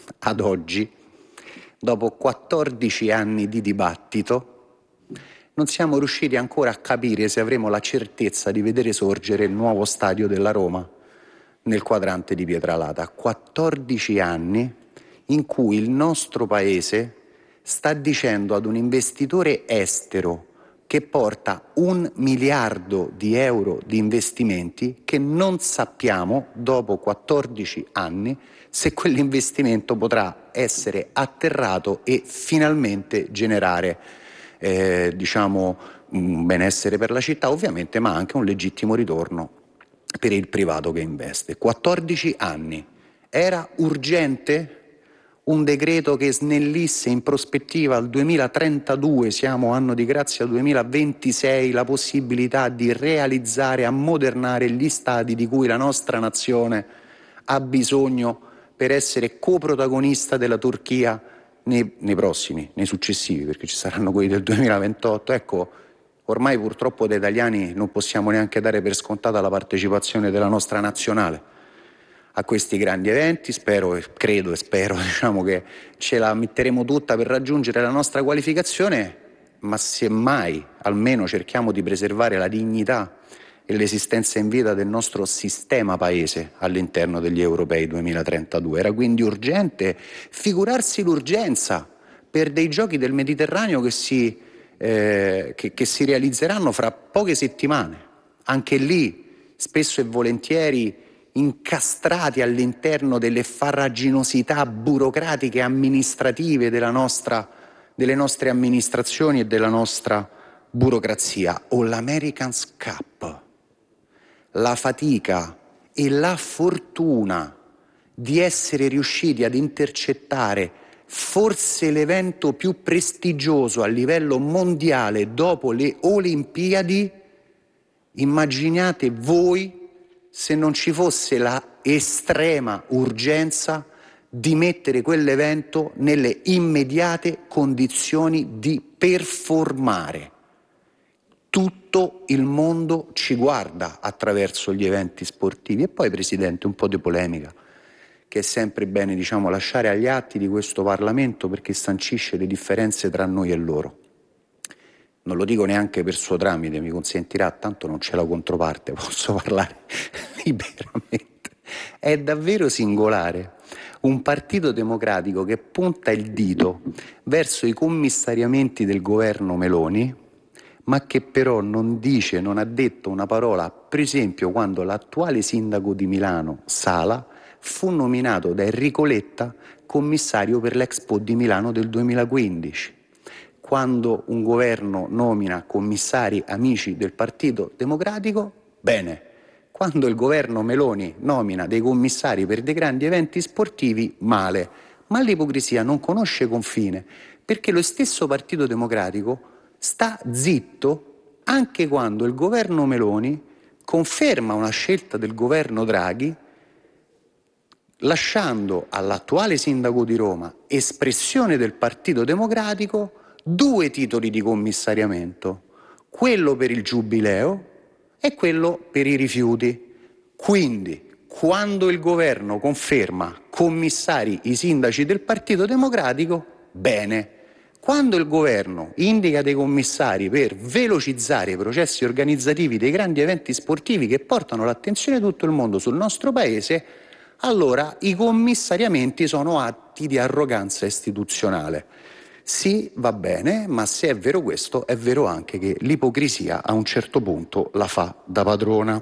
ad oggi, dopo quattordici anni di dibattito, non siamo riusciti ancora a capire se avremo la certezza di vedere sorgere il nuovo stadio della Roma nel quadrante di Pietralata. quattordici anni in cui il nostro Paese sta dicendo ad un investitore estero che porta un miliardo di euro di investimenti che non sappiamo, dopo quattordici anni, se quell'investimento potrà essere atterrato e finalmente generare eh, diciamo, un benessere per la città, ovviamente, ma anche un legittimo ritorno per il privato che investe. quattordici anni. Era urgente un decreto che snellisse in prospettiva al duemilatrentadue, siamo anno di grazia duemilaventisei, la possibilità di realizzare, ammodernare gli stadi di cui la nostra nazione ha bisogno per essere coprotagonista della Turchia nei, nei prossimi, nei successivi, perché ci saranno quelli del duemilaventotto. Ecco, ormai purtroppo da italiani non possiamo neanche dare per scontata la partecipazione della nostra nazionale a questi grandi eventi. Spero e credo e spero diciamo, che ce la metteremo tutta per raggiungere la nostra qualificazione, ma semmai almeno cerchiamo di preservare la dignità e l'esistenza in vita del nostro sistema paese all'interno degli europei duemilatrentadue. Era quindi urgente, figurarsi l'urgenza per dei giochi del Mediterraneo che si, eh, che, che si realizzeranno fra poche settimane. Anche lì, spesso e volentieri, incastrati all'interno delle farraginosità burocratiche e amministrative della nostra, delle nostre amministrazioni e della nostra burocrazia. O l'America's Cup, la fatica e la fortuna di essere riusciti ad intercettare forse l'evento più prestigioso a livello mondiale dopo le Olimpiadi. Immaginate voi se non ci fosse la estrema urgenza di mettere quell'evento nelle immediate condizioni di performare. Tutto il mondo ci guarda attraverso gli eventi sportivi. E poi, Presidente, un po' di polemica, che è sempre bene, diciamo, lasciare agli atti di questo Parlamento, perché sancisce le differenze tra noi e loro. Non lo dico neanche per suo tramite, mi consentirà, tanto non c'è la controparte, posso parlare liberamente. È davvero singolare un partito democratico che punta il dito verso i commissariamenti del governo Meloni, ma che però non dice, non ha detto una parola, per esempio quando l'attuale sindaco di Milano, Sala, fu nominato da Enrico Letta commissario per l'Expo di Milano del duemilaquindici. Quando un governo nomina commissari amici del Partito Democratico, bene. Quando il governo Meloni nomina dei commissari per dei grandi eventi sportivi, male. Ma l'ipocrisia non conosce confine, perché lo stesso Partito Democratico sta zitto anche quando il governo Meloni conferma una scelta del governo Draghi, lasciando all'attuale sindaco di Roma, espressione del Partito Democratico, due titoli di commissariamento, quello per il Giubileo e quello per i rifiuti. Quindi, quando il governo conferma commissari i sindaci del Partito Democratico, bene. Quando il governo indica dei commissari per velocizzare i processi organizzativi dei grandi eventi sportivi che portano l'attenzione di tutto il mondo sul nostro Paese, allora i commissariamenti sono atti di arroganza istituzionale. Sì, va bene, ma se è vero questo, è vero anche che l'ipocrisia a un certo punto la fa da padrona.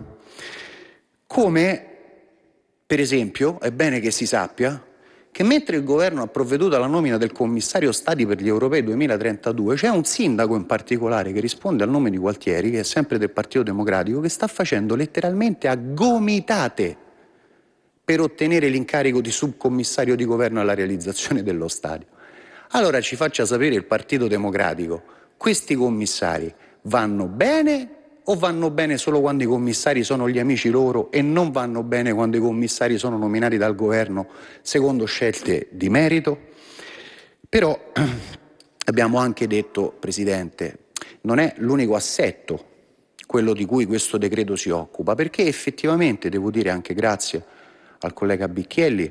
Come, per esempio, è bene che si sappia che mentre il governo ha provveduto alla nomina del commissario stadi per gli europei duemilatrentadue, c'è un sindaco in particolare che risponde al nome di Gualtieri, che è sempre del Partito Democratico, che sta facendo letteralmente a gomitate per ottenere l'incarico di subcommissario di governo alla realizzazione dello stadio. Allora ci faccia sapere il Partito Democratico, questi commissari vanno bene o vanno bene solo quando i commissari sono gli amici loro e non vanno bene quando i commissari sono nominati dal governo secondo scelte di merito? Però abbiamo anche detto, Presidente, non è l'unico assetto quello di cui questo decreto si occupa, perché effettivamente, devo dire anche grazie al collega Bicchielli,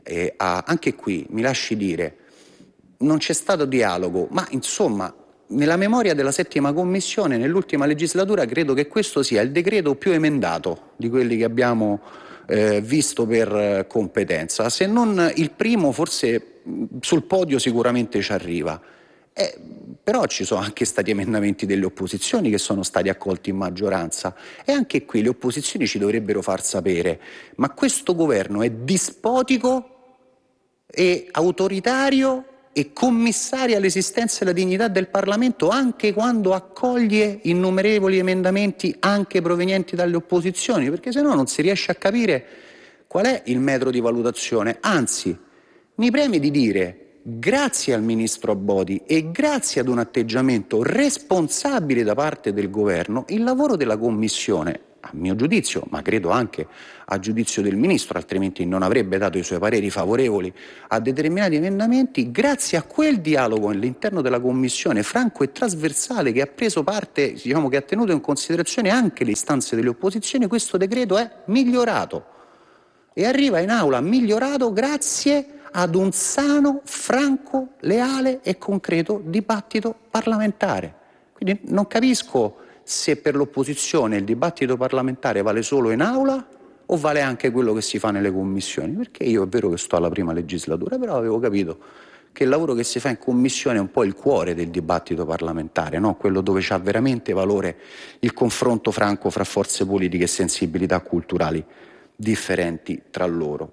eh, a, anche qui mi lasci dire, non c'è stato dialogo, ma insomma nella memoria della settima commissione nell'ultima legislatura credo che questo sia il decreto più emendato di quelli che abbiamo eh, visto per eh, competenza, se non il primo forse mh, sul podio sicuramente ci arriva. Eh, però ci sono anche stati emendamenti delle opposizioni che sono stati accolti in maggioranza e anche qui le opposizioni ci dovrebbero far sapere, ma questo governo è dispotico e autoritario e commissaria all'esistenza e alla dignità del Parlamento anche quando accoglie innumerevoli emendamenti anche provenienti dalle opposizioni, perché se no non si riesce a capire qual è il metro di valutazione. Anzi, mi preme di dire, grazie al ministro Abodi e grazie ad un atteggiamento responsabile da parte del governo, il lavoro della Commissione, a mio giudizio, ma credo anche a giudizio del ministro, altrimenti non avrebbe dato i suoi pareri favorevoli a determinati emendamenti, grazie a quel dialogo all'interno della Commissione franco e trasversale che ha preso parte, diciamo che ha tenuto in considerazione anche le istanze delle opposizioni, questo decreto è migliorato e arriva in aula migliorato grazie ad un sano, franco, leale e concreto dibattito parlamentare. Quindi non capisco se per l'opposizione il dibattito parlamentare vale solo in aula o vale anche quello che si fa nelle commissioni, perché io è vero che sto alla prima legislatura, però avevo capito che il lavoro che si fa in commissione è un po' il cuore del dibattito parlamentare, no? Quello dove c'ha veramente valore il confronto franco fra forze politiche e sensibilità culturali differenti tra loro.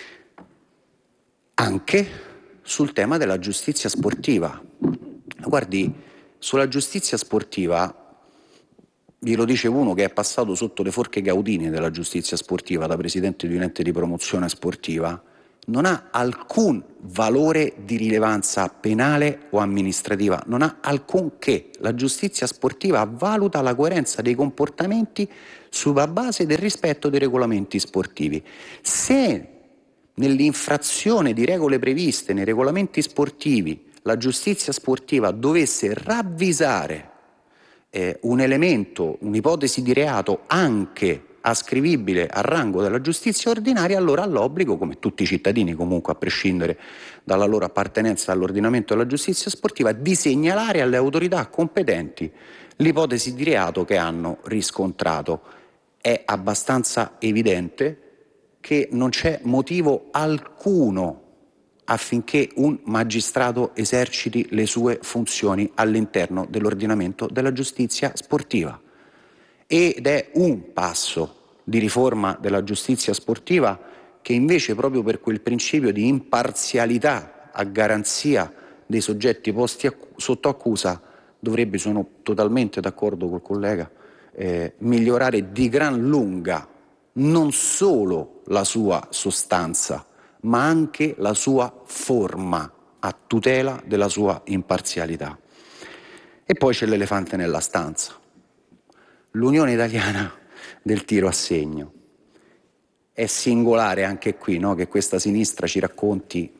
Anche sul tema della giustizia sportiva. Guardi, sulla giustizia sportiva, glielo dice uno che è passato sotto le forche gaudine della giustizia sportiva da presidente di un ente di promozione sportiva, non ha alcun valore di rilevanza penale o amministrativa, non ha alcunché. La giustizia sportiva valuta la coerenza dei comportamenti sulla base del rispetto dei regolamenti sportivi. Se nell'infrazione di regole previste nei regolamenti sportivi la giustizia sportiva dovesse ravvisare eh, un elemento, un'ipotesi di reato anche ascrivibile al rango della giustizia ordinaria, allora ha l'obbligo, come tutti i cittadini comunque a prescindere dalla loro appartenenza all'ordinamento della giustizia sportiva, di segnalare alle autorità competenti l'ipotesi di reato che hanno riscontrato. È abbastanza evidente che non c'è motivo alcuno affinché un magistrato eserciti le sue funzioni all'interno dell'ordinamento della giustizia sportiva. Ed è un passo di riforma della giustizia sportiva che invece, proprio per quel principio di imparzialità a garanzia dei soggetti posti accu- sotto accusa, dovrebbe, sono totalmente d'accordo col collega, eh, migliorare di gran lunga non solo la sua sostanza, ma anche la sua forma, a tutela della sua imparzialità. E poi c'è l'elefante nella stanza. L'Unione Italiana del tiro a segno. È singolare anche qui, no, che questa sinistra ci racconti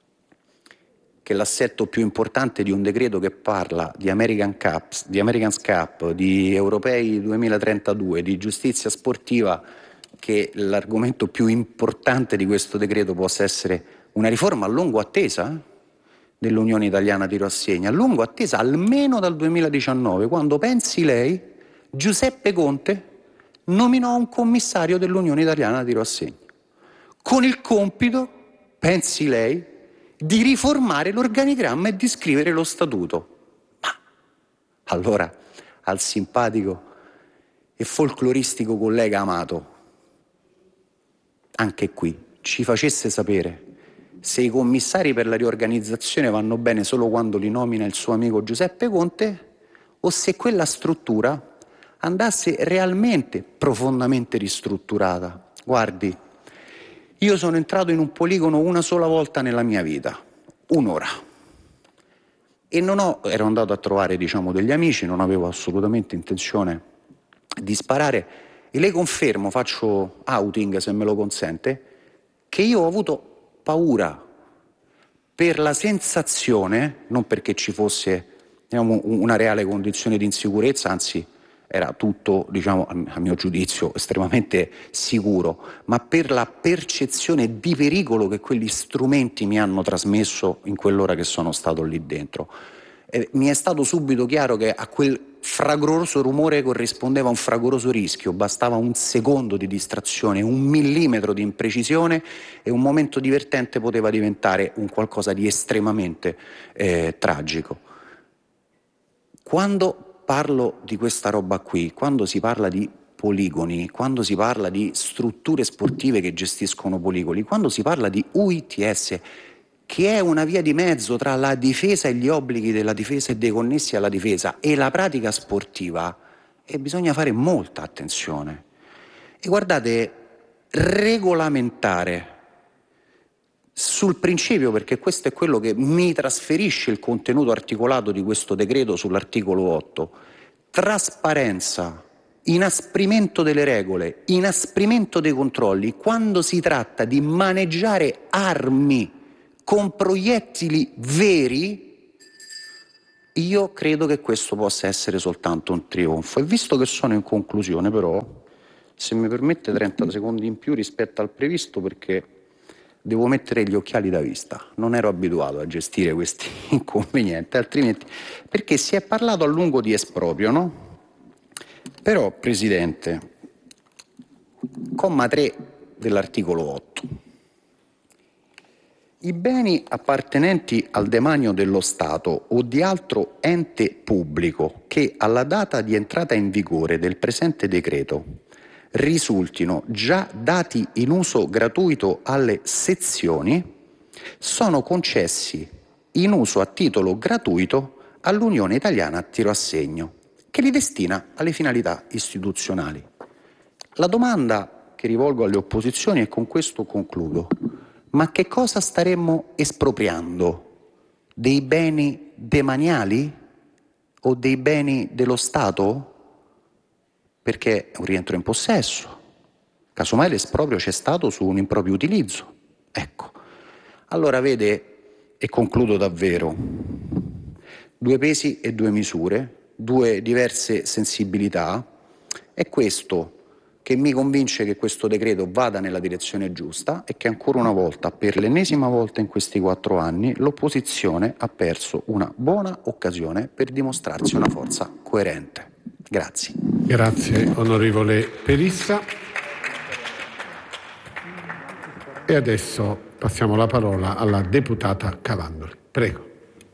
che l'assetto più importante di un decreto che parla di American Cups, di American's Cup, di Europei duemilatrentadue, di giustizia sportiva, che l'argomento più importante di questo decreto possa essere una riforma a lungo attesa eh, dell'Unione Italiana tiro a segno, a lungo attesa almeno dal duemiladiciannove, quando, pensi lei, Giuseppe Conte nominò un commissario dell'Unione Italiana tiro a segno, con il compito, pensi lei, di riformare l'organigramma e di scrivere lo statuto. Ma allora al simpatico e folcloristico collega Amato, anche qui ci facesse sapere se i commissari per la riorganizzazione vanno bene solo quando li nomina il suo amico Giuseppe Conte, o se quella struttura andasse realmente profondamente ristrutturata. Guardi, io sono entrato in un poligono una sola volta nella mia vita, un'ora, e non ho, ero andato a trovare, diciamo, degli amici, non avevo assolutamente intenzione di sparare, e le confermo, faccio outing se me lo consente, che io ho avuto paura per la sensazione, non perché ci fosse, diciamo, una reale condizione di insicurezza, anzi era tutto, diciamo, a mio giudizio, estremamente sicuro, ma per la percezione di pericolo che quegli strumenti mi hanno trasmesso in quell'ora che sono stato lì dentro. Eh, mi è stato subito chiaro che a quel fragoroso rumore corrispondeva un fragoroso rischio, bastava un secondo di distrazione, un millimetro di imprecisione e un momento divertente poteva diventare un qualcosa di estremamente eh, tragico. Quando parlo di questa roba qui, quando si parla di poligoni, quando si parla di strutture sportive che gestiscono poligoni, quando si parla di U I T S, che è una via di mezzo tra la difesa e gli obblighi della difesa e dei connessi alla difesa e la pratica sportiva, e bisogna fare molta attenzione. E guardate, regolamentare sul principio, perché questo è quello che mi trasferisce il contenuto articolato di questo decreto sull'articolo otto, trasparenza, inasprimento delle regole, inasprimento dei controlli, quando si tratta di maneggiare armi con proiettili veri, io credo che questo possa essere soltanto un trionfo. E visto che sono in conclusione, però, se mi permette trenta secondi in più rispetto al previsto, perché devo mettere gli occhiali da vista, non ero abituato a gestire questi inconvenienti, altrimenti, perché si è parlato a lungo di esproprio, no? Però, Presidente, comma tre dell'articolo otto. I beni appartenenti al demanio dello Stato o di altro ente pubblico che alla data di entrata in vigore del presente decreto risultino già dati in uso gratuito alle sezioni sono concessi in uso a titolo gratuito all'Unione Italiana Tiro a Segno, che li destina alle finalità istituzionali. La domanda che rivolgo alle opposizioni, e con questo concludo: ma che cosa staremmo espropriando? Dei beni demaniali o dei beni dello Stato? Perché è un rientro in possesso. Casomai l'esproprio c'è stato su un improprio utilizzo. Ecco. Allora vede, e concludo davvero, due pesi e due misure, due diverse sensibilità. È questo che mi convince che questo decreto vada nella direzione giusta e che ancora una volta, per l'ennesima volta in questi quattro anni, l'opposizione ha perso una buona occasione per dimostrarsi una forza coerente. Grazie. Grazie onorevole Perissa. E adesso passiamo la parola alla deputata Cavandoli. Prego.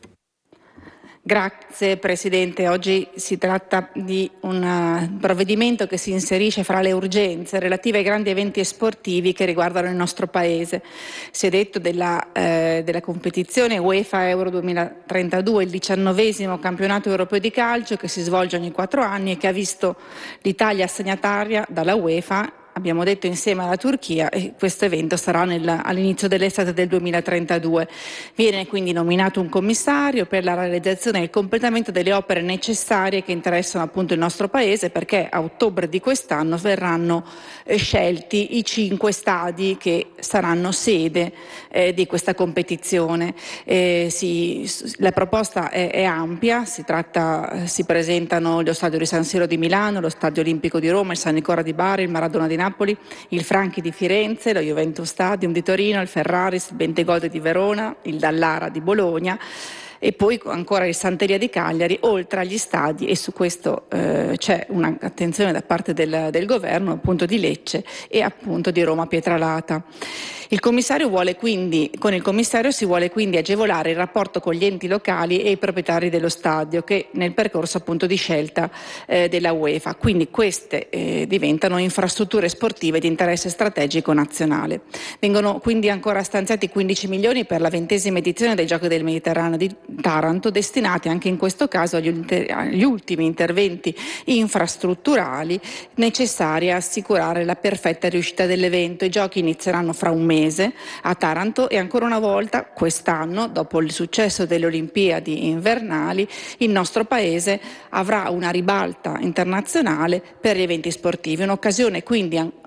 Grazie Presidente, oggi si tratta di un provvedimento che si inserisce fra le urgenze relative ai grandi eventi sportivi che riguardano il nostro Paese. Si è detto della, eh, della competizione UEFA Euro duemilatrentadue, il diciannovesimo campionato europeo di calcio che si svolge ogni quattro anni e che ha visto l'Italia assegnataria dalla UEFA, abbiamo detto insieme alla Turchia, e questo evento sarà nel, all'inizio dell'estate del duemilatrentadue. Viene quindi nominato un commissario per la realizzazione e il completamento delle opere necessarie che interessano appunto il nostro Paese, perché a ottobre di quest'anno verranno eh, scelti i cinque stadi che saranno sede eh, di questa competizione. Eh, si, la proposta è, è ampia, si tratta, si presentano lo stadio di San Siro di Milano, lo stadio olimpico di Roma, il San Nicola di Bari, il Maradona di Napoli, il Franchi di Firenze, lo Juventus Stadium di Torino, il Ferraris, il Bentegode di Verona, il Dallara di Bologna e poi ancora il Santeria di Cagliari, oltre agli stadi, e su questo eh, c'è un'attenzione da parte del, del governo, appunto di Lecce e appunto di Roma Pietralata. Il commissario vuole quindi, con il commissario si vuole quindi agevolare il rapporto con gli enti locali e i proprietari dello stadio, che nel percorso appunto di scelta eh, della UEFA. Quindi queste eh, diventano infrastrutture sportive di interesse strategico nazionale. Vengono quindi ancora stanziati quindici milioni per la ventesima edizione dei Giochi del Mediterraneo di Taranto, destinati anche in questo caso agli, ulter- agli ultimi interventi infrastrutturali necessari a assicurare la perfetta riuscita dell'evento. I giochi inizieranno fra un mese a Taranto e ancora una volta quest'anno, dopo il successo delle Olimpiadi invernali, il nostro Paese avrà una ribalta internazionale per gli eventi sportivi, un'occasione quindi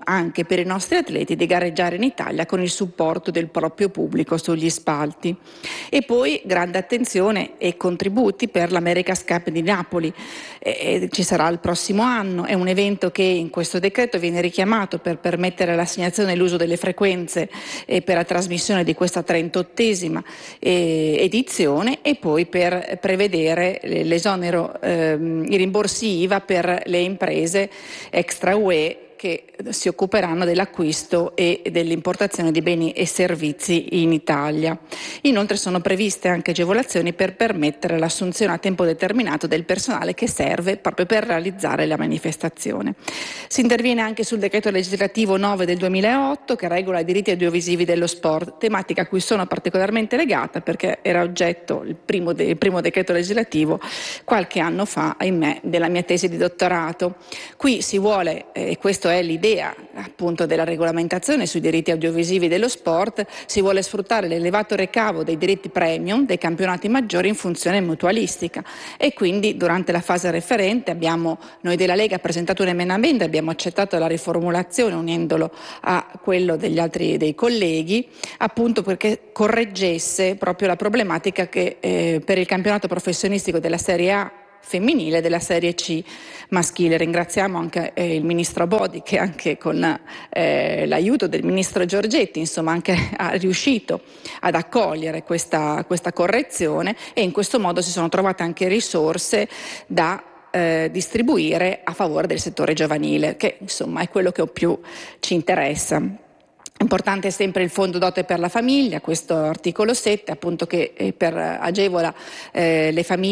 anche per i nostri atleti di gareggiare in Italia con il supporto del proprio pubblico sugli spalti. E poi grande attenzione e contributi per l'America's Cup di Napoli, eh, ci sarà il prossimo anno, è un evento che in questo decreto viene richiamato per permettere l'assegnazione e l'uso delle frequenze e per la trasmissione di questa trentottesima eh, edizione, e poi per prevedere l'esonero, ehm, i rimborsi I V A per le imprese extra U E che si occuperanno dell'acquisto e dell'importazione di beni e servizi in Italia. Inoltre sono previste anche agevolazioni per permettere l'assunzione a tempo determinato del personale che serve proprio per realizzare la manifestazione. Si interviene anche sul decreto legislativo nove del duemilaotto che regola i diritti audiovisivi dello sport, tematica a cui sono particolarmente legata perché era oggetto il primo, de- il primo decreto legislativo qualche anno fa, ahimè, della mia tesi di dottorato. Qui si vuole, e eh, questo è l'idea appunto della regolamentazione sui diritti audiovisivi dello sport, si vuole sfruttare l'elevato recavo dei diritti premium dei campionati maggiori in funzione mutualistica, e quindi durante la fase referente abbiamo, noi della Lega, presentato un emendamento, abbiamo accettato la riformulazione unendolo a quello degli altri dei colleghi, appunto perché correggesse proprio la problematica che eh, per il campionato professionistico della Serie A femminile e della Serie C maschile. Ringraziamo anche eh, il ministro Bodi che anche con eh, l'aiuto del ministro Giorgetti insomma anche ha riuscito ad accogliere questa, questa correzione, e in questo modo si sono trovate anche risorse da eh, distribuire a favore del settore giovanile, che insomma è quello che più ci interessa. Importante è sempre il fondo dote per la famiglia, questo articolo sette appunto che eh, per agevola eh, le famiglie